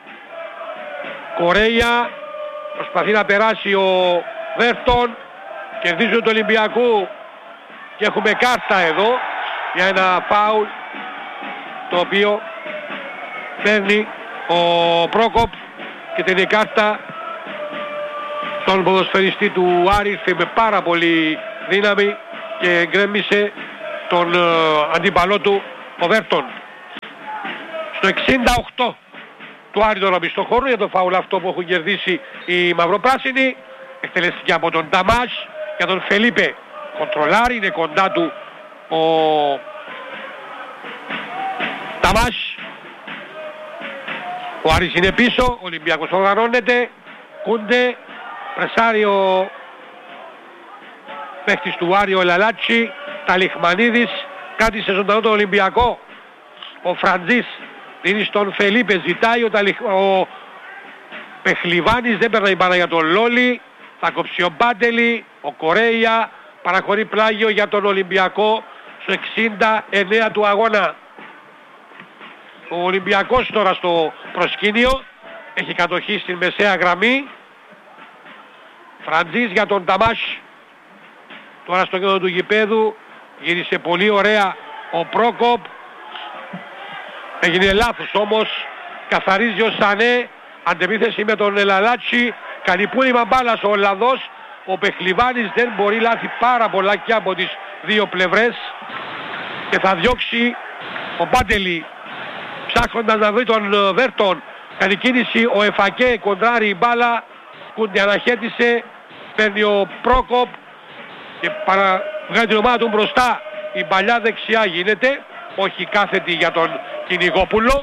R: Κορέια, προσπαθεί να περάσει ο Βέρτον, κερδίζουν του Ολυμπιακού και έχουμε κάρτα εδώ για ένα φάουλ το οποίο παίρνει ο Πρόκοπ και την κάρτα στον ποδοσφαιριστή του Άρη, ήρθε με πάρα πολύ δύναμη και γκρέμισε τον αντίπαλό του, ο Βέρτον. Στο 68 του Άρη τώρα στο χώρο για το φάουλ αυτό που έχουν κερδίσει οι μαυροπράσινοι. Εκτελέστηκε από τον Ταμάς για τον Φελίπε. Κοντρολάρει, είναι κοντά του ο Ταμάς. Ο Άρης είναι πίσω, ο Ολυμπιακός οργανώνεται. Κούντε, πρεσάρει ο παίχτης του Άρη, ο Λαλάτσι. Ταλιχμανίδης, κάτι σε ζωντανό τον Ολυμπιακό. Ο Φραντζής δίνει στον Φελίπε, ζητάει ο Πεχλιβάνης, δεν περνάει πάρα για τον Λόλι. Θα κόψει ο Μπάντελη, ο Κορέια, παραχωρεί πλάγιο για τον Ολυμπιακό στο 69 του αγώνα. Ο Ολυμπιακός τώρα στο προσκήνιο, έχει κατοχή στην μεσαία γραμμή. Φραντζής για τον Ταμάς. Τώρα στο κέντρο του γηπέδου γύρισε πολύ ωραία ο Πρόκοπ. Έγινε λάθος όμως, καθαρίζει ο Σανέ, αντεπίθεση με τον Ελαλάτσι. Κάνει πούλημα μπάλας ο Ολλανδός. Ο Πεχλιβάνης δεν μπορεί, λάθη πάρα πολλά και από τις δύο πλευρές και θα διώξει ο Μπάντελη ψάχνοντας να βρει τον Βέρτον. Κάνει κίνηση ο Εφακέ, κοντράρει η μπάλα, Κούντε αναχέτησε, παίρνει ο Πρόκοπ και βγάζει την ομάδα του μπροστά. Η παλιά δεξιά γίνεται, όχι κάθετη για τον Κυνηγόπουλο.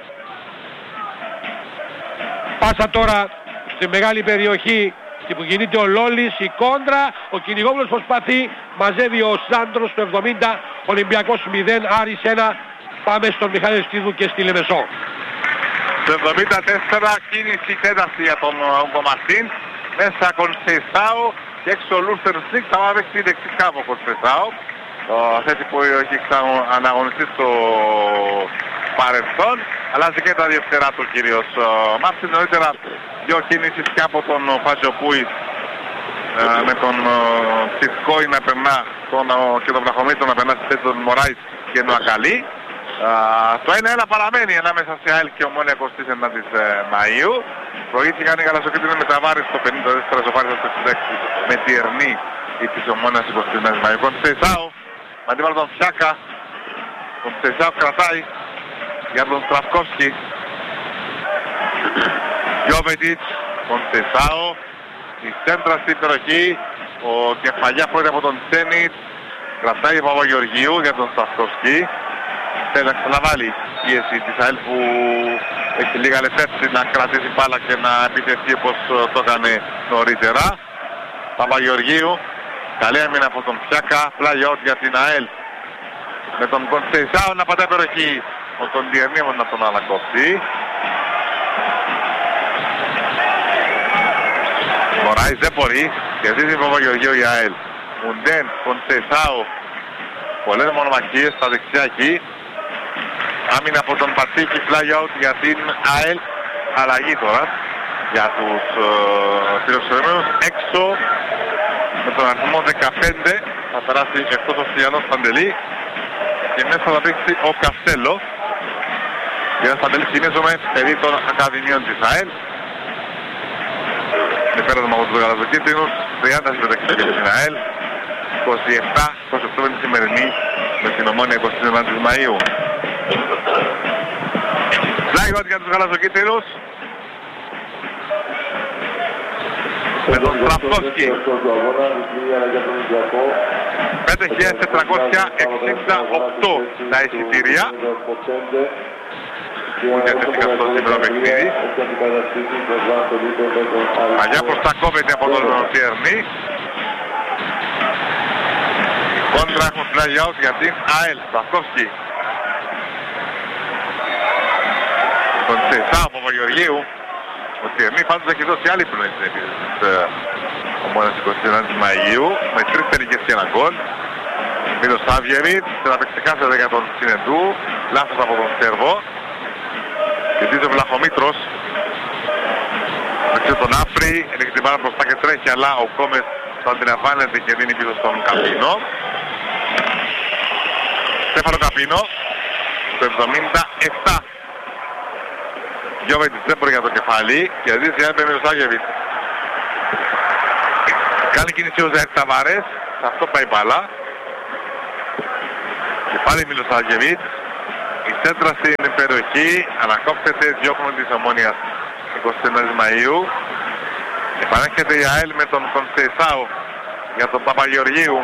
R: Πάσα τώρα στη μεγάλη περιοχή που κινείται ο Λόλης, η κόντρα, ο Κυνηγόπουλος προσπαθεί, μαζεύει ο Σάντρος στο 70, Ολυμπιακός 0, Άρης 1. Πάμε στον Μιχάλη Στίδου και στη Λεμεσό.
Q: Στο 74 κίνηση τέταρτη για τον Κομαστίν, μέσα Κονσεϊσάου και έξω ο Λούρστερ Σνίκ, θα μάθει στη δεξί κάπου ο Κονσεϊσάου. Θέση που έχει αναγωνιστεί στο παρελθόν, αλλάζει και τα διευθερά του κυρίως Μάρτιν. Νωρίτερα δύο κίνησεις και από τον Φατζοπούης με τον Τσισκόη να περνά και τον Βραχομήτρο να περνά στη θέση των Μωράης και Νοακαλή. Το 1-1 παραμένει ανάμεσα σε ΑΕΛ και Ομόνια 29 της Μαΐου. Προηγήθηκαν οι Γαλαζοκίτρινοι με τα βάρη στο 54, σοφάρισαν στο 66 με τη Ερνή της Ομόνιας 29 της Μαΐου. Κονσεϊσάου, με αντίβαλο τον Φιάκα. Κονσεϊσάου κρατάει για τον Στραφκόφσκι. Γιώβετιτς, Κονσεϊσάου, η σέντρα στην περιοχή. Ο κεφαλιά πρώτα από τον Τσένιτ. Κρατάει ο Παπαγεωργίου για τον Στραφκόφσκι. Θέλει να ξαναβάλει πίεση της ΑΕΛ που έχει λίγα λεπτέψη να κρατήσει μπάλα και να επιτεθεί όπως το έκανε νωρίτερα. Παπαγεωργίου, καλή άμυνα από τον Φιάκα, πλάγι out για την ΑΕΛ. Με τον Κονσεϊσάου να πατάει περιοχή, με τον Διερνίμον να τον ανακόψει. Μωράης δεν μπορεί, κερδίζει Παπαγεωργίου η ΑΕΛ. Μουντέν, Κονσεϊσάου, πολλές μονομαχίες στα δεξιά εκεί. Άμυνα από τον Πατσίκη, fly out για την ΑΕΛ. Αλλαγή τώρα για τους φιλοξενούμενους. Έξω με τον αριθμό 15 θα περάσει εκτός ο Στυλιανός Παντελή και μέσα θα παίξει ο Καστέλο. Για να Παντελή θυμίζουμε παιδί των Ακαδημιών της ΑΕΛ. Είναι πέρασμα από τους Γαλαζοκίτρινους, 30 συμμετοχές για την ΑΕΛ, 27-28 με τη σημερινή με την Ομόνια 29 της Μαΐου. Φλάιγοντ για τους Γαλαζοκίτρινους με τον Στραφκόφσκι. 5.468 τα εισιτήρια που διατέθηκαν στο σήμερα παιχνίδι. Παλιά προστακόβεται από τον Τιερνή. Κόντρα έχουν flag out για την ΑΕΛ. Στραφκόφσκι. Τον Τσεσάου από Παπαγεωργίου. Ο Τιερνή πάντως έχει δώσει άλλη πνοή στην επίθεση της Ομόνιας 29 της Μαΐου με 3 τελικές και 1 γκολ. Μίλος Σάβιεριτς, θεραπευτικάσεται για τον Συνεντού, λάθος από τον Σέρβο. Κερδίζει ο Βλαχομήτρος. Δεξιό τον Άφρη, έλεγε την πάρα μπροστά και τρέχει, αλλά ο Κόμες το αντιλαμβάνεται και δίνει πίσω στον Καπίνο. Στέφανο Καπίνο, το 77. Γιώβετιτς δεν μπορεί για το κεφάλι και δείξει ένα Μιλοσάγεβιτς. Κάνει κίνηση ο Ζαΐρ Ταβάρες, σε αυτό πάει μπάλα. Και πάλι Μιλοσάγεβιτς. Η σέντρα στην περιοχή ανακόψεται, διώχνουν της Ομόνιας 21 Μαΐου. Επανέρχεται η ΑΕΛ με τον Κονσεϊσάου για τον Παπαγεωργίου.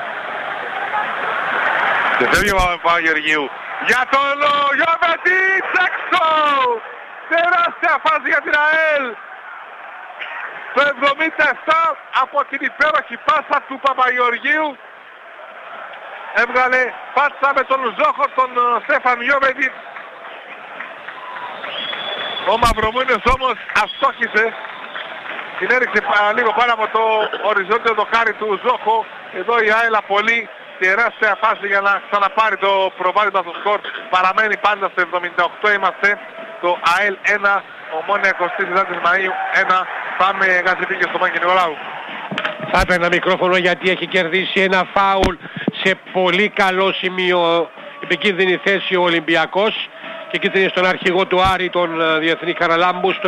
Q: Και φεύγει ο Παπαγεωργίου για τον Γιώβετιτς έξω! Τεράστια φάση για την ΑΕΛ! Το 77 από την υπέροχη πάσα του Παπαγεωργίου έβγαλε πάτσα με τον Ζόχο, τον Στέφαν Γιώβετιτς. Ο Μαυρομούνιος όμως αστόχησε. Την έριξε λίγο πάνω από το οριζόντιο δοκάρι του Ζόχο. Εδώ η ΑΕΛ απολύει τεράστια φάση για να ξαναπάρει το προβάδισμα στο σκορ. Παραμένει πάντα στο 78 είμαστε. Το ΑΕΛ 1, Ομόνια 24 Μαΐου 1. Πάμε Γαζιπί και στο Μάκη Νικολάου.
R: Θα έπαιρνα μικρόφωνο γιατί έχει κερδίσει ένα φάουλ σε πολύ καλό σημείο, επικίνδυνη θέση ο Ολυμπιακός και κίτρινη στον αρχηγό του Άρη, τον Διεθνή Καραλάμπου, στο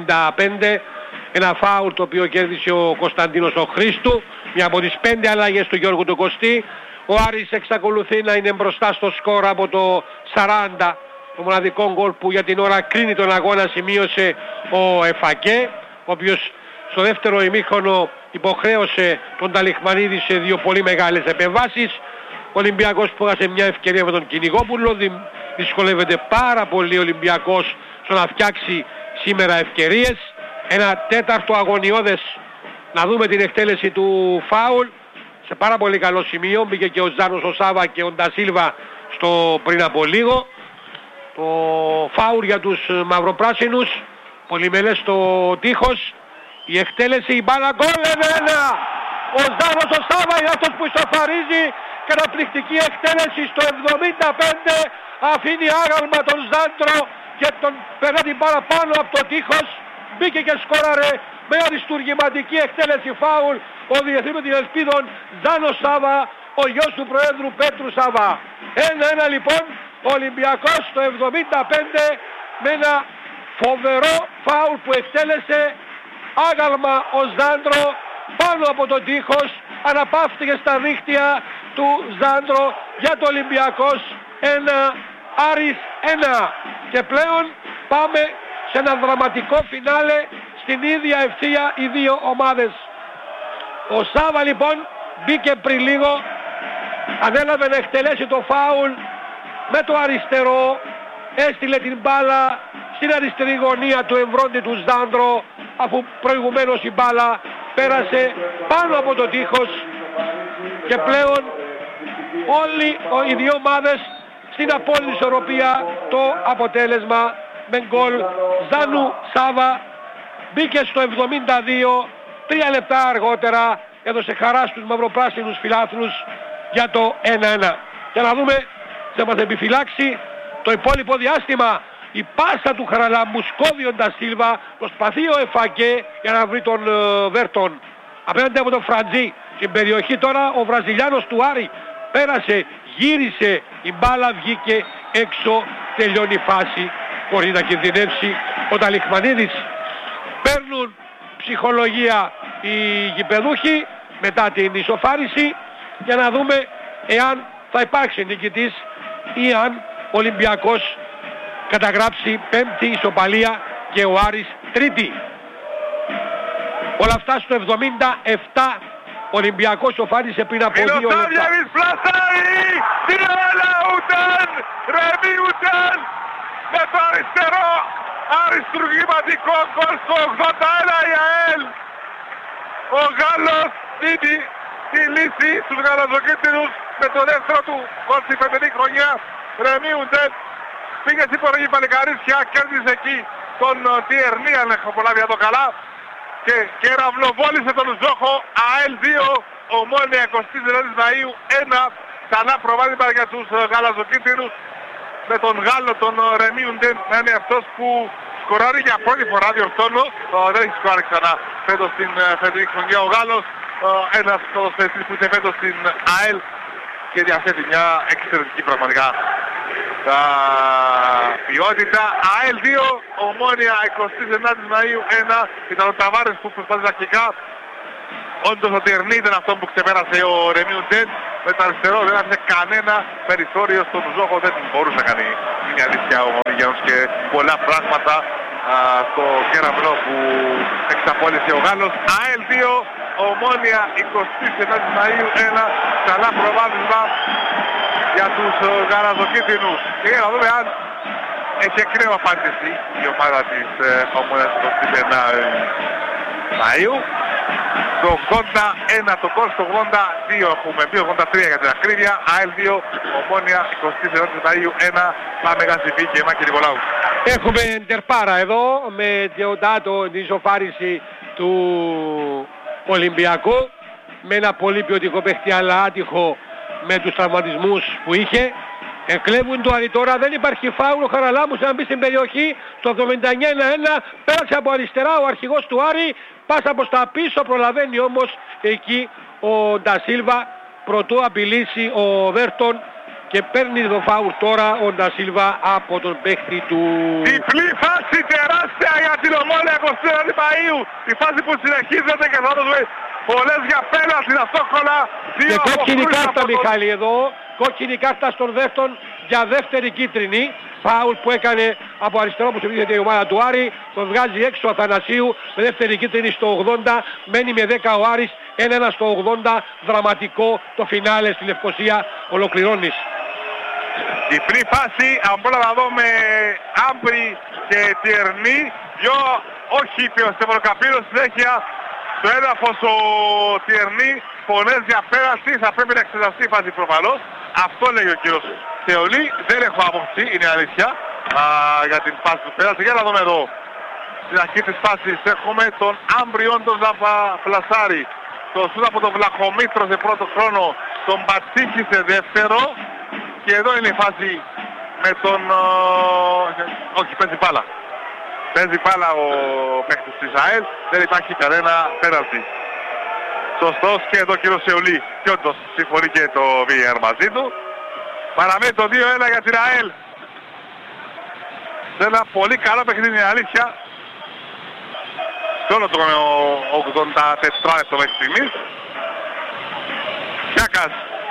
R: 75. Ένα φάουλ το οποίο κέρδισε ο Κωνσταντίνος ο Χρήστου, μια από τις 5 αλλαγές του Γιώργου του Κωστή. Ο Άρης εξακολουθεί να είναι μπροστά στο σκορ από το 40. Το μοναδικό γκολ που για την ώρα κρίνει τον αγώνα σημείωσε ο Εφακέ, ο οποίος στο δεύτερο ημίχρονο υποχρέωσε τον Ταλιχμανίδη σε δύο πολύ μεγάλες επεμβάσεις. Ο Ολυμπιακός που έχασε μια ευκαιρία με τον Κυνηγόπουλο, δυσκολεύεται πάρα πολύ ο Ολυμπιακός στο να φτιάξει σήμερα ευκαιρίες. Ένα τέταρτο αγωνιώδες, να δούμε την εκτέλεση του φάουλ σε πάρα πολύ καλό σημείο. Μπήκε και ο Ζάνος ο Σάβα και ο Ντασίλβα στο πριν από λίγο. Το φάουλ για τους μαυροπράσινους, πολυμελές στο τείχος. Η εκτέλεση, η μπάλα, γκολ 1-1. Ο Ζάνος ο Σάβα είναι αυτός που ισοφαρίζει. Καταπληκτική εκτέλεση στο 75. Αφήνει άγαλμα τον Ζάντρο και τον περνά την μπάλα πάνω από το τείχος. Μπήκε και σκόραρε με αριστουργηματική εκτέλεση φάουλ ο διεθνής των ελπίδων Ζάνος Σάβα, ο γιος του Προέδρου Πέτρου Σάβα. 1-1 λοιπόν, ο Ολυμπιακός στο 75 με ένα φοβερό φάουλ που εκτέλεσε άγαλμα ο Ζάντρο πάνω από τον τείχος, αναπαύτηκε στα δίχτυα του Ζάντρο για το Ολυμπιακός 1, Άρης 1. Και πλέον πάμε σε ένα δραματικό φινάλε στην ίδια ευθεία οι δύο ομάδες. Ο Σάβα λοιπόν μπήκε πριν λίγο, ανέλαβε να εκτελέσει το φάουλ με το αριστερό, έστειλε την μπάλα στην αριστερή γωνία του εμβρόντη του Ζάντρο, αφού προηγουμένως η μπάλα πέρασε πάνω από το τείχος και πλέον όλοι οι δύο ομάδες στην απόλυτη ισορροπία. Το αποτέλεσμα με γκολ Ζάνου Σάβα μπήκε στο 72, 3 λεπτά αργότερα έδωσε χαρά στους μαυροπράσινους φιλάθλους για το 1-1. Για να δούμε, θα μας επιφυλάξει το υπόλοιπο διάστημα. Η πάσα του Χαραλάμπου σκόβει ο Ντασίλβα, προσπαθεί ο Εφακέ για να βρει τον Βέρτον απέναντι από τον Φραντζή. Στην περιοχή τώρα ο Βραζιλιάνος του Άρη πέρασε, γύρισε, η μπάλα βγήκε έξω, τελειώνει η φάση χωρίς να κινδυνεύσει ο Ταλιχμανίδης. Παίρνουν ψυχολογία οι γηπεδούχοι μετά την ισοφάριση για να δούμε εάν θα υπάρξει νικητής ή αν ο Ολυμπιακός καταγράψει πέμπτη ισοπαλία και ο Άρης τρίτη. Όλα αυτά στο 77. Ο Ολυμπιακός ισοφάρισε πριν από 2 λεπτά.
Q: Μιλοσάγεβιτς πλασάρει, διαλαούταν, ρεμιούταν με το αριστερό αριστουργηματικό γκολ στο 81 η ΑΕΛ. Ο Γάλλος δίνει τη λύση στους γαλαζοκίτρινους με το δεύτερο του γκολ στη φετινή χρονιά. Ρεμιούταν, πήγε στην πορεγή Παλικαρίσια, κέρδισε εκεί τον Τιερνί, αν έχω προλάβει εδώ καλά, και κεραυνοβόλησε τον Ζόχο. ΑΕΛ 2, Ομόνια 24 Μαΐου 1. Ξανά προβάδισμα για τους γαλαζοκίτρινους με τον Γάλλο, τον Ρεμιούντεν, να είναι αυτός που σκοράρει για πρώτη φορά, διορθώνω. Δεν έχει σκοράρει ξανά φέτος στην φετινή χρονιά ο Γάλλος. Ένας ποδοσφαιριστής που είναι φέτος στην ΑΕΛ και διαθέτει μια εξαιρετική πραγματικά ποιότητα. ΑΕΛ 2, Ομόνια 29 Μαΐου 1. Ήταν ο Ταβάρες που προσπάθησε αρχικά. Όντως ο Τιερνή ήταν αυτό που ξεπέρασε ο Ρεμίου Τζετ. Με το αριστερό δεν άφησε κανένα περιθώριο στον Ζόχο, δεν μπορούσε να κάνει μια αλήθεια ο Μορίγιανος και πολλά πράγματα στο κέραυνο που εξαπόλυσε ο Γάλλος. ΑΕΛ 2, Ομόνια 29 Μαΐου 1. Καλά προβάδισμα για τους γαλαζοκίτρινους. Και για να δούμε αν έχει εκκραίο απάντηση η ομάδα της Ομόνιας 29 Μαΐου. Το 81 το κόρ, στο 82 έχουμε πει, 83 για την ακρίβεια. ΑΕΛ 2, Ομόνια 29 Μαΐου 1. Πάμε Γασιμπή και Μάκη Νικολάου.
R: Έχουμε εντερπάρα εδώ με την ισοφάριση του Ολυμπιακού. Με ένα πολύ ποιοτικό παίχτη αλλά άτυχο με τους τραυματισμούς που είχε. Εκλέβουν το Άρη τώρα, δεν υπάρχει φάουλ, ο Χαραλάμπους να μπει στην περιοχή. Το 79-1 πέρασε από αριστερά ο αρχηγός του Άρη. Πάσα προς τα πίσω, προλαβαίνει όμως εκεί ο Ντασίλβα προτού απειλήσει ο Βέρτον και παίρνει το φάουλ τώρα ο Ντασίλβα από τον παίχτη του.
Q: Διπλή φάση τεράστια για την Ομόνια 29 Μαΐου. Η φάση που συνεχίζεται και θα δούμε πολλές για πέναλτι αυτόχρονα.
R: Και κόκκινη κάρτα Μιχάλη εδώ. Κόκκινη κάρτα στον Βέρτον για δεύτερη κίτρινη. Φάουλ που έκανε από αριστερό που συνήθεται η ομάδα του Άρη. Τον βγάζει έξω ο Αθανασίου με δεύτερη κίτρινη στο 80. Μένει με 10 ο Άρης. 1-1 στο 80. Δραματικό το φινάλε στη Λευκοσία. Ολοκληρώνεις.
Q: Διπλή φάση, απλά να δω με Άμπρη και Τιερνή. Δυο όχι είπε ο Στεφανοκαπήρος, συνέχεια στο έδαφος ο Τιερνή. Φωνές για πέραση, θα πρέπει να εξεταστεί η φάση προφανώς. Αυτό λέει ο κύριος Θεολή. Δεν έχω άποψη, είναι αλήθεια, για την φάση του πέραση. Για να δούμε εδώ. Στην αρχή της φάσης έχουμε τον Άμπρη όντως να φλασάρει. Το σούτ από τον Βλαχομήτρο σε πρώτο χρόνο, τον Πατσίκη σε δεύτερο. Και εδώ είναι η φάση με τον... όχι, παίζει μπάλα. Παίζει μπάλα ο παίκτης της ΑΕΛ. Δεν υπάρχει κανένα πέναλτι. Σωστός και εδώ ο κύριος Σεουλή. Και όντως συμφωνεί και το VAR μαζί του. Παραμένει το 2-1 για την ΑΕΛ. Σε ένα πολύ καλό παιχνίδι, είναι αλήθεια. Σε όλο το 84 λεπτό μέχρι στιγμής. Σιάκας.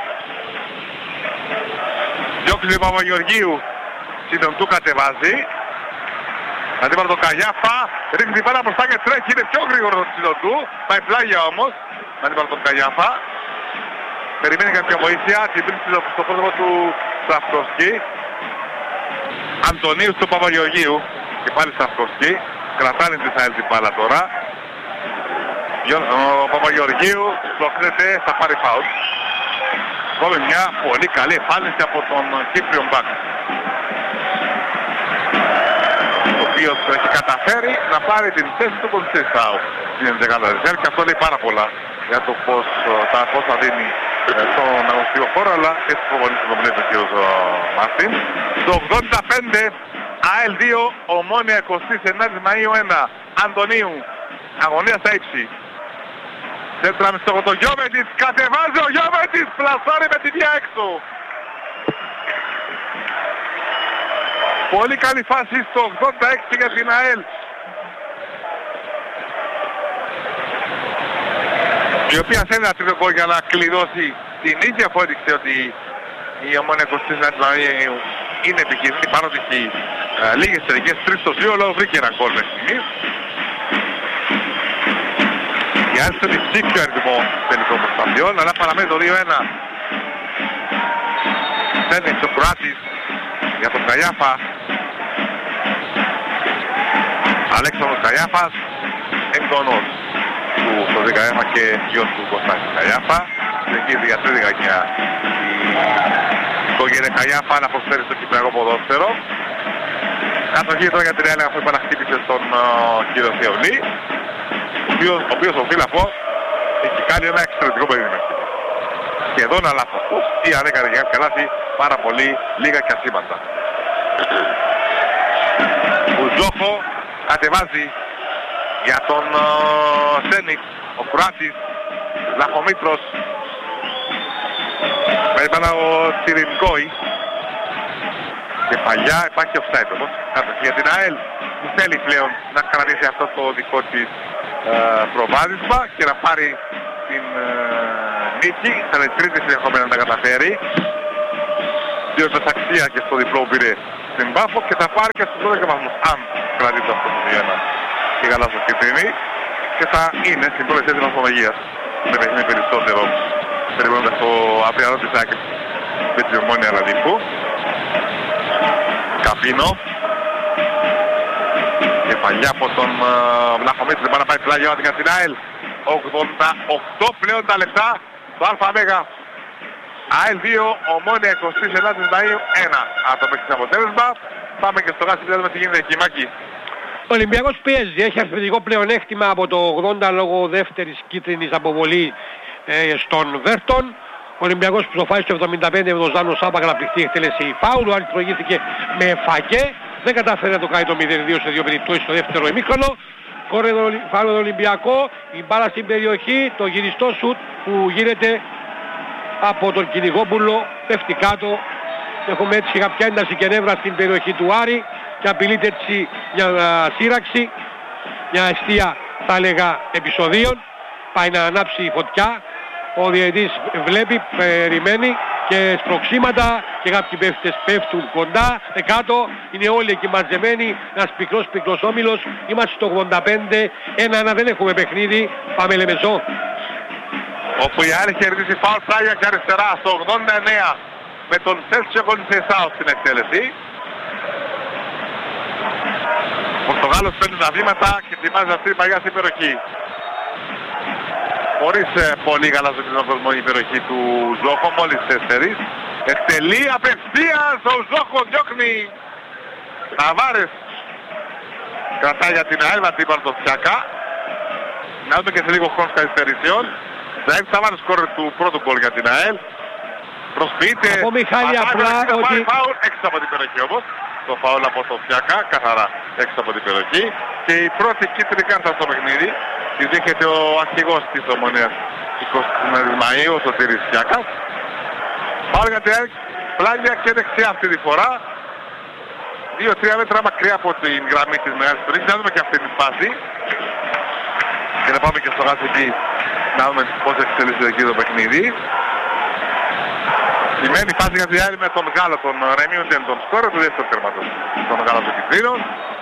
Q: Διώξει τον Παπαγεωργίου. Συντομτού κατεβάζει. Αντίπαλο τον Καγιάφα. Ρίχνει την πάρα μπροστά και τρέχει. Είναι πιο γρήγορο το Συντομτού. Πάει πλάγια όμως. Αντίπαλο τον Καγιάφα. Περιμένει κάποια βοήθεια. Την πρίξει στο πρόσωπο του Σταυκοσκή. Αντωνίου του Παπαγεωργίου. Και πάλι Σταυκοσκή. Κρατάνε τη ΑΕΛ την μπάλα τώρα. Ο Παπαγεωργίου προχνέται, θα πάρει φάουλ. Κόβει μια πολύ καλή εμφάνιση από τον Κύπριο Μπακ. Ο οποίος έχει καταφέρει να πάρει την θέση του Κοντσίσαου στην 11η Δευτέρα και αυτό λέει πάρα πολλά για το πώς θα δίνει στον αγωνιστικό χώρο, αλλά και στους προπονητές που τον βλέπει ο κύριος Μάρτιν. Το 85 ΑΕΛ 2, Ομόνια 29 Μαΐου 1. Αντωνίου, αγωνία στα ύψη. Σέντρα με στο Γιώβετιτς, κατεβάζει ο Γιώβετιτς, πλασάρει με τη μία έξω. Πολύ καλή φάση στο 86 για την ΑΕΛ. Η οποία θέλει ένα τρίτο γκολ για να κλειδώσει την ίδια, αφού έδειξε ότι η Ομόνια 29 Μαΐου είναι επικίνδυνη, παρότι έχει λίγες τελικές, 3 στο 2, αλλά βρήκε ένα γκολ μέχρι στιγμής. Η ΑΕΛ στον υψήφιο αριθμό τελικών προσπαθειών, αλλά παραμένει το 2-1. Στέλνει ο Κροάτης για τον Καγιάφα. Αλέξανδρος Καγιάφας, εγγονός του Κωστή Καγιάφα και γιος του Κωστάκη Καγιάφα. Συνεχίζει για τρίτη γαγιά η οικογένεια Καγιάφα να προσφέρει στο κυπριακό ποδόσφαιρο. Κατοχή τώρα για την ΑΕΛ, αφού είπα να χτύπησε στον κύριο Θεολή, ο οποίος οφείλει να πω έχει κάνει ένα εξαιρετικό παιχνίδι. Σχεδόν αλάθαστος ή αν έκανε και κάποια λάθη πάρα πολύ λίγα και ασήμαντα. Ο Ζόφο κατεβάζει για τον Σένικ, ο Κουράτης, Λαχομήτρος, περίπανα ο Τσιρινκόη Κεφαλιά, υπάρχει offside όμως. Για την ΑΕΛ που θέλει πλέον να κρατήσει αυτό το δικό της προβάδισμα και να πάρει την νίκη. Θα είναι τρίτη συνεχόμενα να τα καταφέρει. Διότι αξία και στο διπλό που πήρε στην Πάφο και θα πάρει και στους 12 βαθμούς αν κρατήσει αυτό το 2-1 η γαλάζο-κίτρινη και θα είναι στην πρώτη θέση βαθμολογίας με παιχνίδι περισσότερο περιμένοντας το αυριανό της Άκης με την Ομόνια Ραδίπου. Καπίνο. Κεφαλιά από τον Βλαχομίτρη, δεν πάει να πάει πλάγιο για την ΑΕΛ. 88 πλέον τα λεπτά στο ΑΜΕΓΑ. ΑΕΛ 2, Ομόνια 29 Μαΐου 1. Αν το παίξει αποτέλεσμα, πάμε και στο γάσι με τι γίνεται εκεί, Μάκη.
R: Ο Ολυμπιακός πιέζει, έχει αρθρωτικό πλεονέκτημα από το 80 λόγω δεύτερης κίτρινης αποβολή στον Βέρτον. Ο Ολυμπιακός που σοφάει στο 75 με τον Ζάνο Σάμπα καταπληκτή εκτέλεση φάουλ. Ο Άρης προηγήθηκε με φακέ. Δεν κατάφερε να το κάνει το 0-2 σε δύο περιπτώσεις στο δεύτερο ημίχρονο. Κόρνερ φάουλ τον Ολυμπιακό. Η μπάλα στην περιοχή. Το γυριστό σουτ που γίνεται από τον Κυνηγόπουλο. Πέφτει κάτω. Έχουμε έτσι κάποια ένταση και νεύρα στην περιοχή του Άρη. Και απειλείται έτσι για σύραξη. Μια αιστεία θα έλεγα επεισοδίων. Πάει να ανάψει η φωτιά. Ο διαιτητής βλέπει, περιμένει και σπροξήματα και κάποιοι παίχτες πέφτουν κοντά, κάτω, είναι όλοι εκεί μαζεμένοι, ένας πικρός όμιλος, είμαστε στο 85, 1-1 δεν έχουμε παιχνίδι, πάμε Λεμεσό.
Q: Όπου η Άρη κερδίσει φάουλ πλάγια και αριστερά στο 89 με τον Σέλτσιο Κονσεσάου στην εκτέλεση. Ο Πορτογάλος παίρνει τα βήματα και ετοιμάζει αυτή η παγιά στην υπεροχή. Χωρίς πολύ γαλάζο κόσμο η υπεροχή του Ζόχο, μόλις 4. Εκτελεί απευθείας, ο Ζόχο διώχνει. Ταβάρες κρατάει για την ΑΕΛ, αντίπαλο το Φιάκα. Να δούμε και σε λίγο χρόνο καθυστερήσεων. Θα έχει Ταβάρες σκόρερ του πρώτου γκολ για την ΑΕΛ. Προσποιείται,
R: από Μιχάλη απλά ότι...
Q: φάουλ έξω από την περιοχή όμως. Το φάουλ από το Φιάκα, καθαρά έξω από την περιοχή. Και η πρώτη κίτρινη κάρτα στο παιχνίδι τη δείχνεται ο αρχηγός της Ομονίας 29 Μαΐου, ο Σωτήρης Φιάκας. Πάλι για την ΑΕΚ, πλάγια και δεξιά αυτή τη φορά. 2-3 μέτρα μακριά από την γραμμή της μεγάλης τουρής. Να δούμε και αυτή τη φάση. Και να πάμε και στο γάσι εκεί να δούμε πώς εξελίσσεται εκεί το παιχνίδι. Σημαίνει φάση για την ΑΕΚ με τον Γάλλο, τον Ρεμίουντεν, τον σκόρερ του δεύτερου τέρματος. Τον Γάλλο του Κιτρίνων.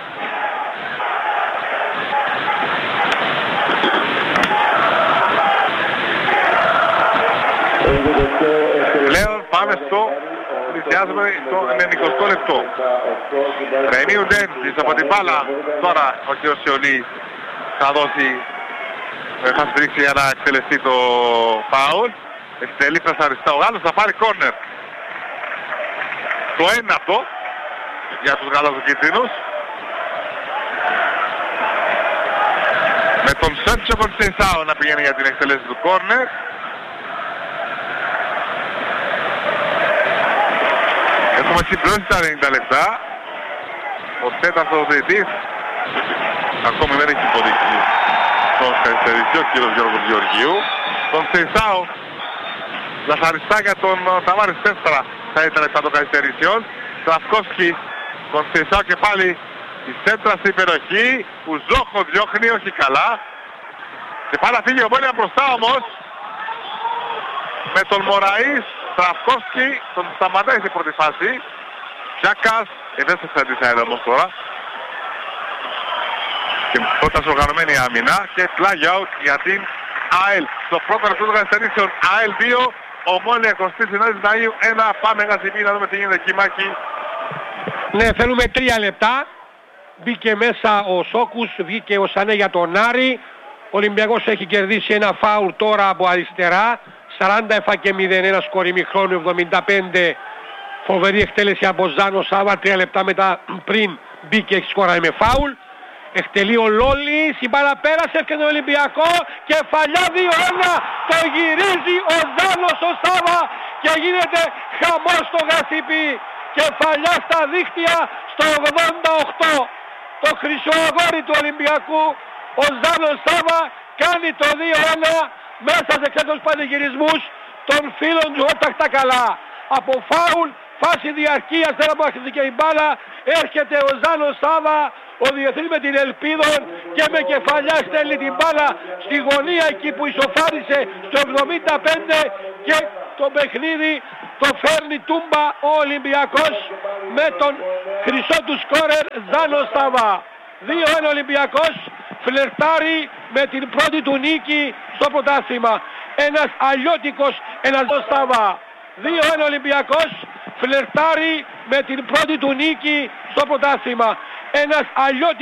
Q: Πλέον πάμε πλησιάζουμε στο 90 λεπτό. Ρενίουντεν από την μπάλα. Τώρα ο κ. Σιολή θα στηρίξει για να εκτελεστεί το φάουλ. Εκτελεί πρασαριστά ο Γάλλος, θα πάρει κόρνερ. Το ένατο για τους γαλαζοκίτρινους. Με τον Σέντσο Κονσεϊσάο να πηγαίνει για την εκτελέση του κόρνερ. Έχουμε συμπληρώσει τα 90 λεπτά. Ο τέταρτος διαιτητής ακόμη δεν έχει υποδείξει τον καθυστερήσει ο κύριος Γιώργος Γεωργίου. Τον Σεϊσάο λαχαριστά για τον Ταβάρης 4 θα ήταν μετά των καθυστερήσεων. Στραφκόφσκι, τον Σεϊσάο και πάλι η σέντρα στην περιοχή που Ζόχο διώχνει, όχι καλά. Και πάλι φύγει ο Μόνια μπροστά όμως με τον Μωραής. Στραφκόφσκι τον σταματάει στην πρώτη φάση. Φιάκας, δεν σε φαντήσανε όμως τώρα. Και όταν οργανωμένη άμυνα και flag out για την ΑΕΛ. Στο πρώτο λεπτό των καθυστερήσεων ΑΕΛ 2, Ομόνια 29 Μαΐου 1. Πάμε γαζιμί να δούμε τι γίνεται εκεί, Μάκη.
R: Ναι, θέλουμε 3 λεπτά. Μπήκε μέσα ο Σόκους, βγήκε ο Σανέ για τον Άρη. Ο Ολυμπιακός έχει κερδίσει ένα φάουλ τώρα από αριστερά. 40 και 0, σκορ ημιχρόνου 75. Φοβερή εκτέλεση από Ζάνο Σάβα, 3 λεπτά μετά πριν μπήκε και σκοράει με φάουλ. Εκτελεί ο Λόλης, η μπάλα πέρασε και τον Ολυμπιακό. Κεφαλιά 2-1, το γυρίζει ο Ζάνος ο Σάβα και γίνεται χαμός στο Γασιπί. Κεφαλιά στα δίχτυα στο 88. Το χρυσό αγόρι του Ολυμπιακού, ο Ζάνος Σάβα κάνει το 2-1 μέσα σε ξένους πανηγυρισμούς των φίλων του Ότακτα καλά. Από φάουλ φάση διαρκείας, δεν απομάχθηκε η μπάλα, έρχεται ο Ζάνος Σάβα, ο διεθνής με την ελπίδα και με κεφαλιά στέλνει την μπάλα στη γωνία εκεί που ισοφάρισε στο 75 και το παιχνίδι το φέρνει τούμπα ο Ολυμπιακός με τον χρυσό του σκόρερ Ζάνο Σάβα. 2-1 Ολυμπιακός, φλερτάρει με την πρώτη του νίκη στο πρωτάθλημα. Ένας αλλιώτικος, ένας Σάβα. 2-1 Ολυμπιακός, φλερτάρει με την πρώτη του νίκη στο πρωτάθλημα. Ένας αλλιώτικος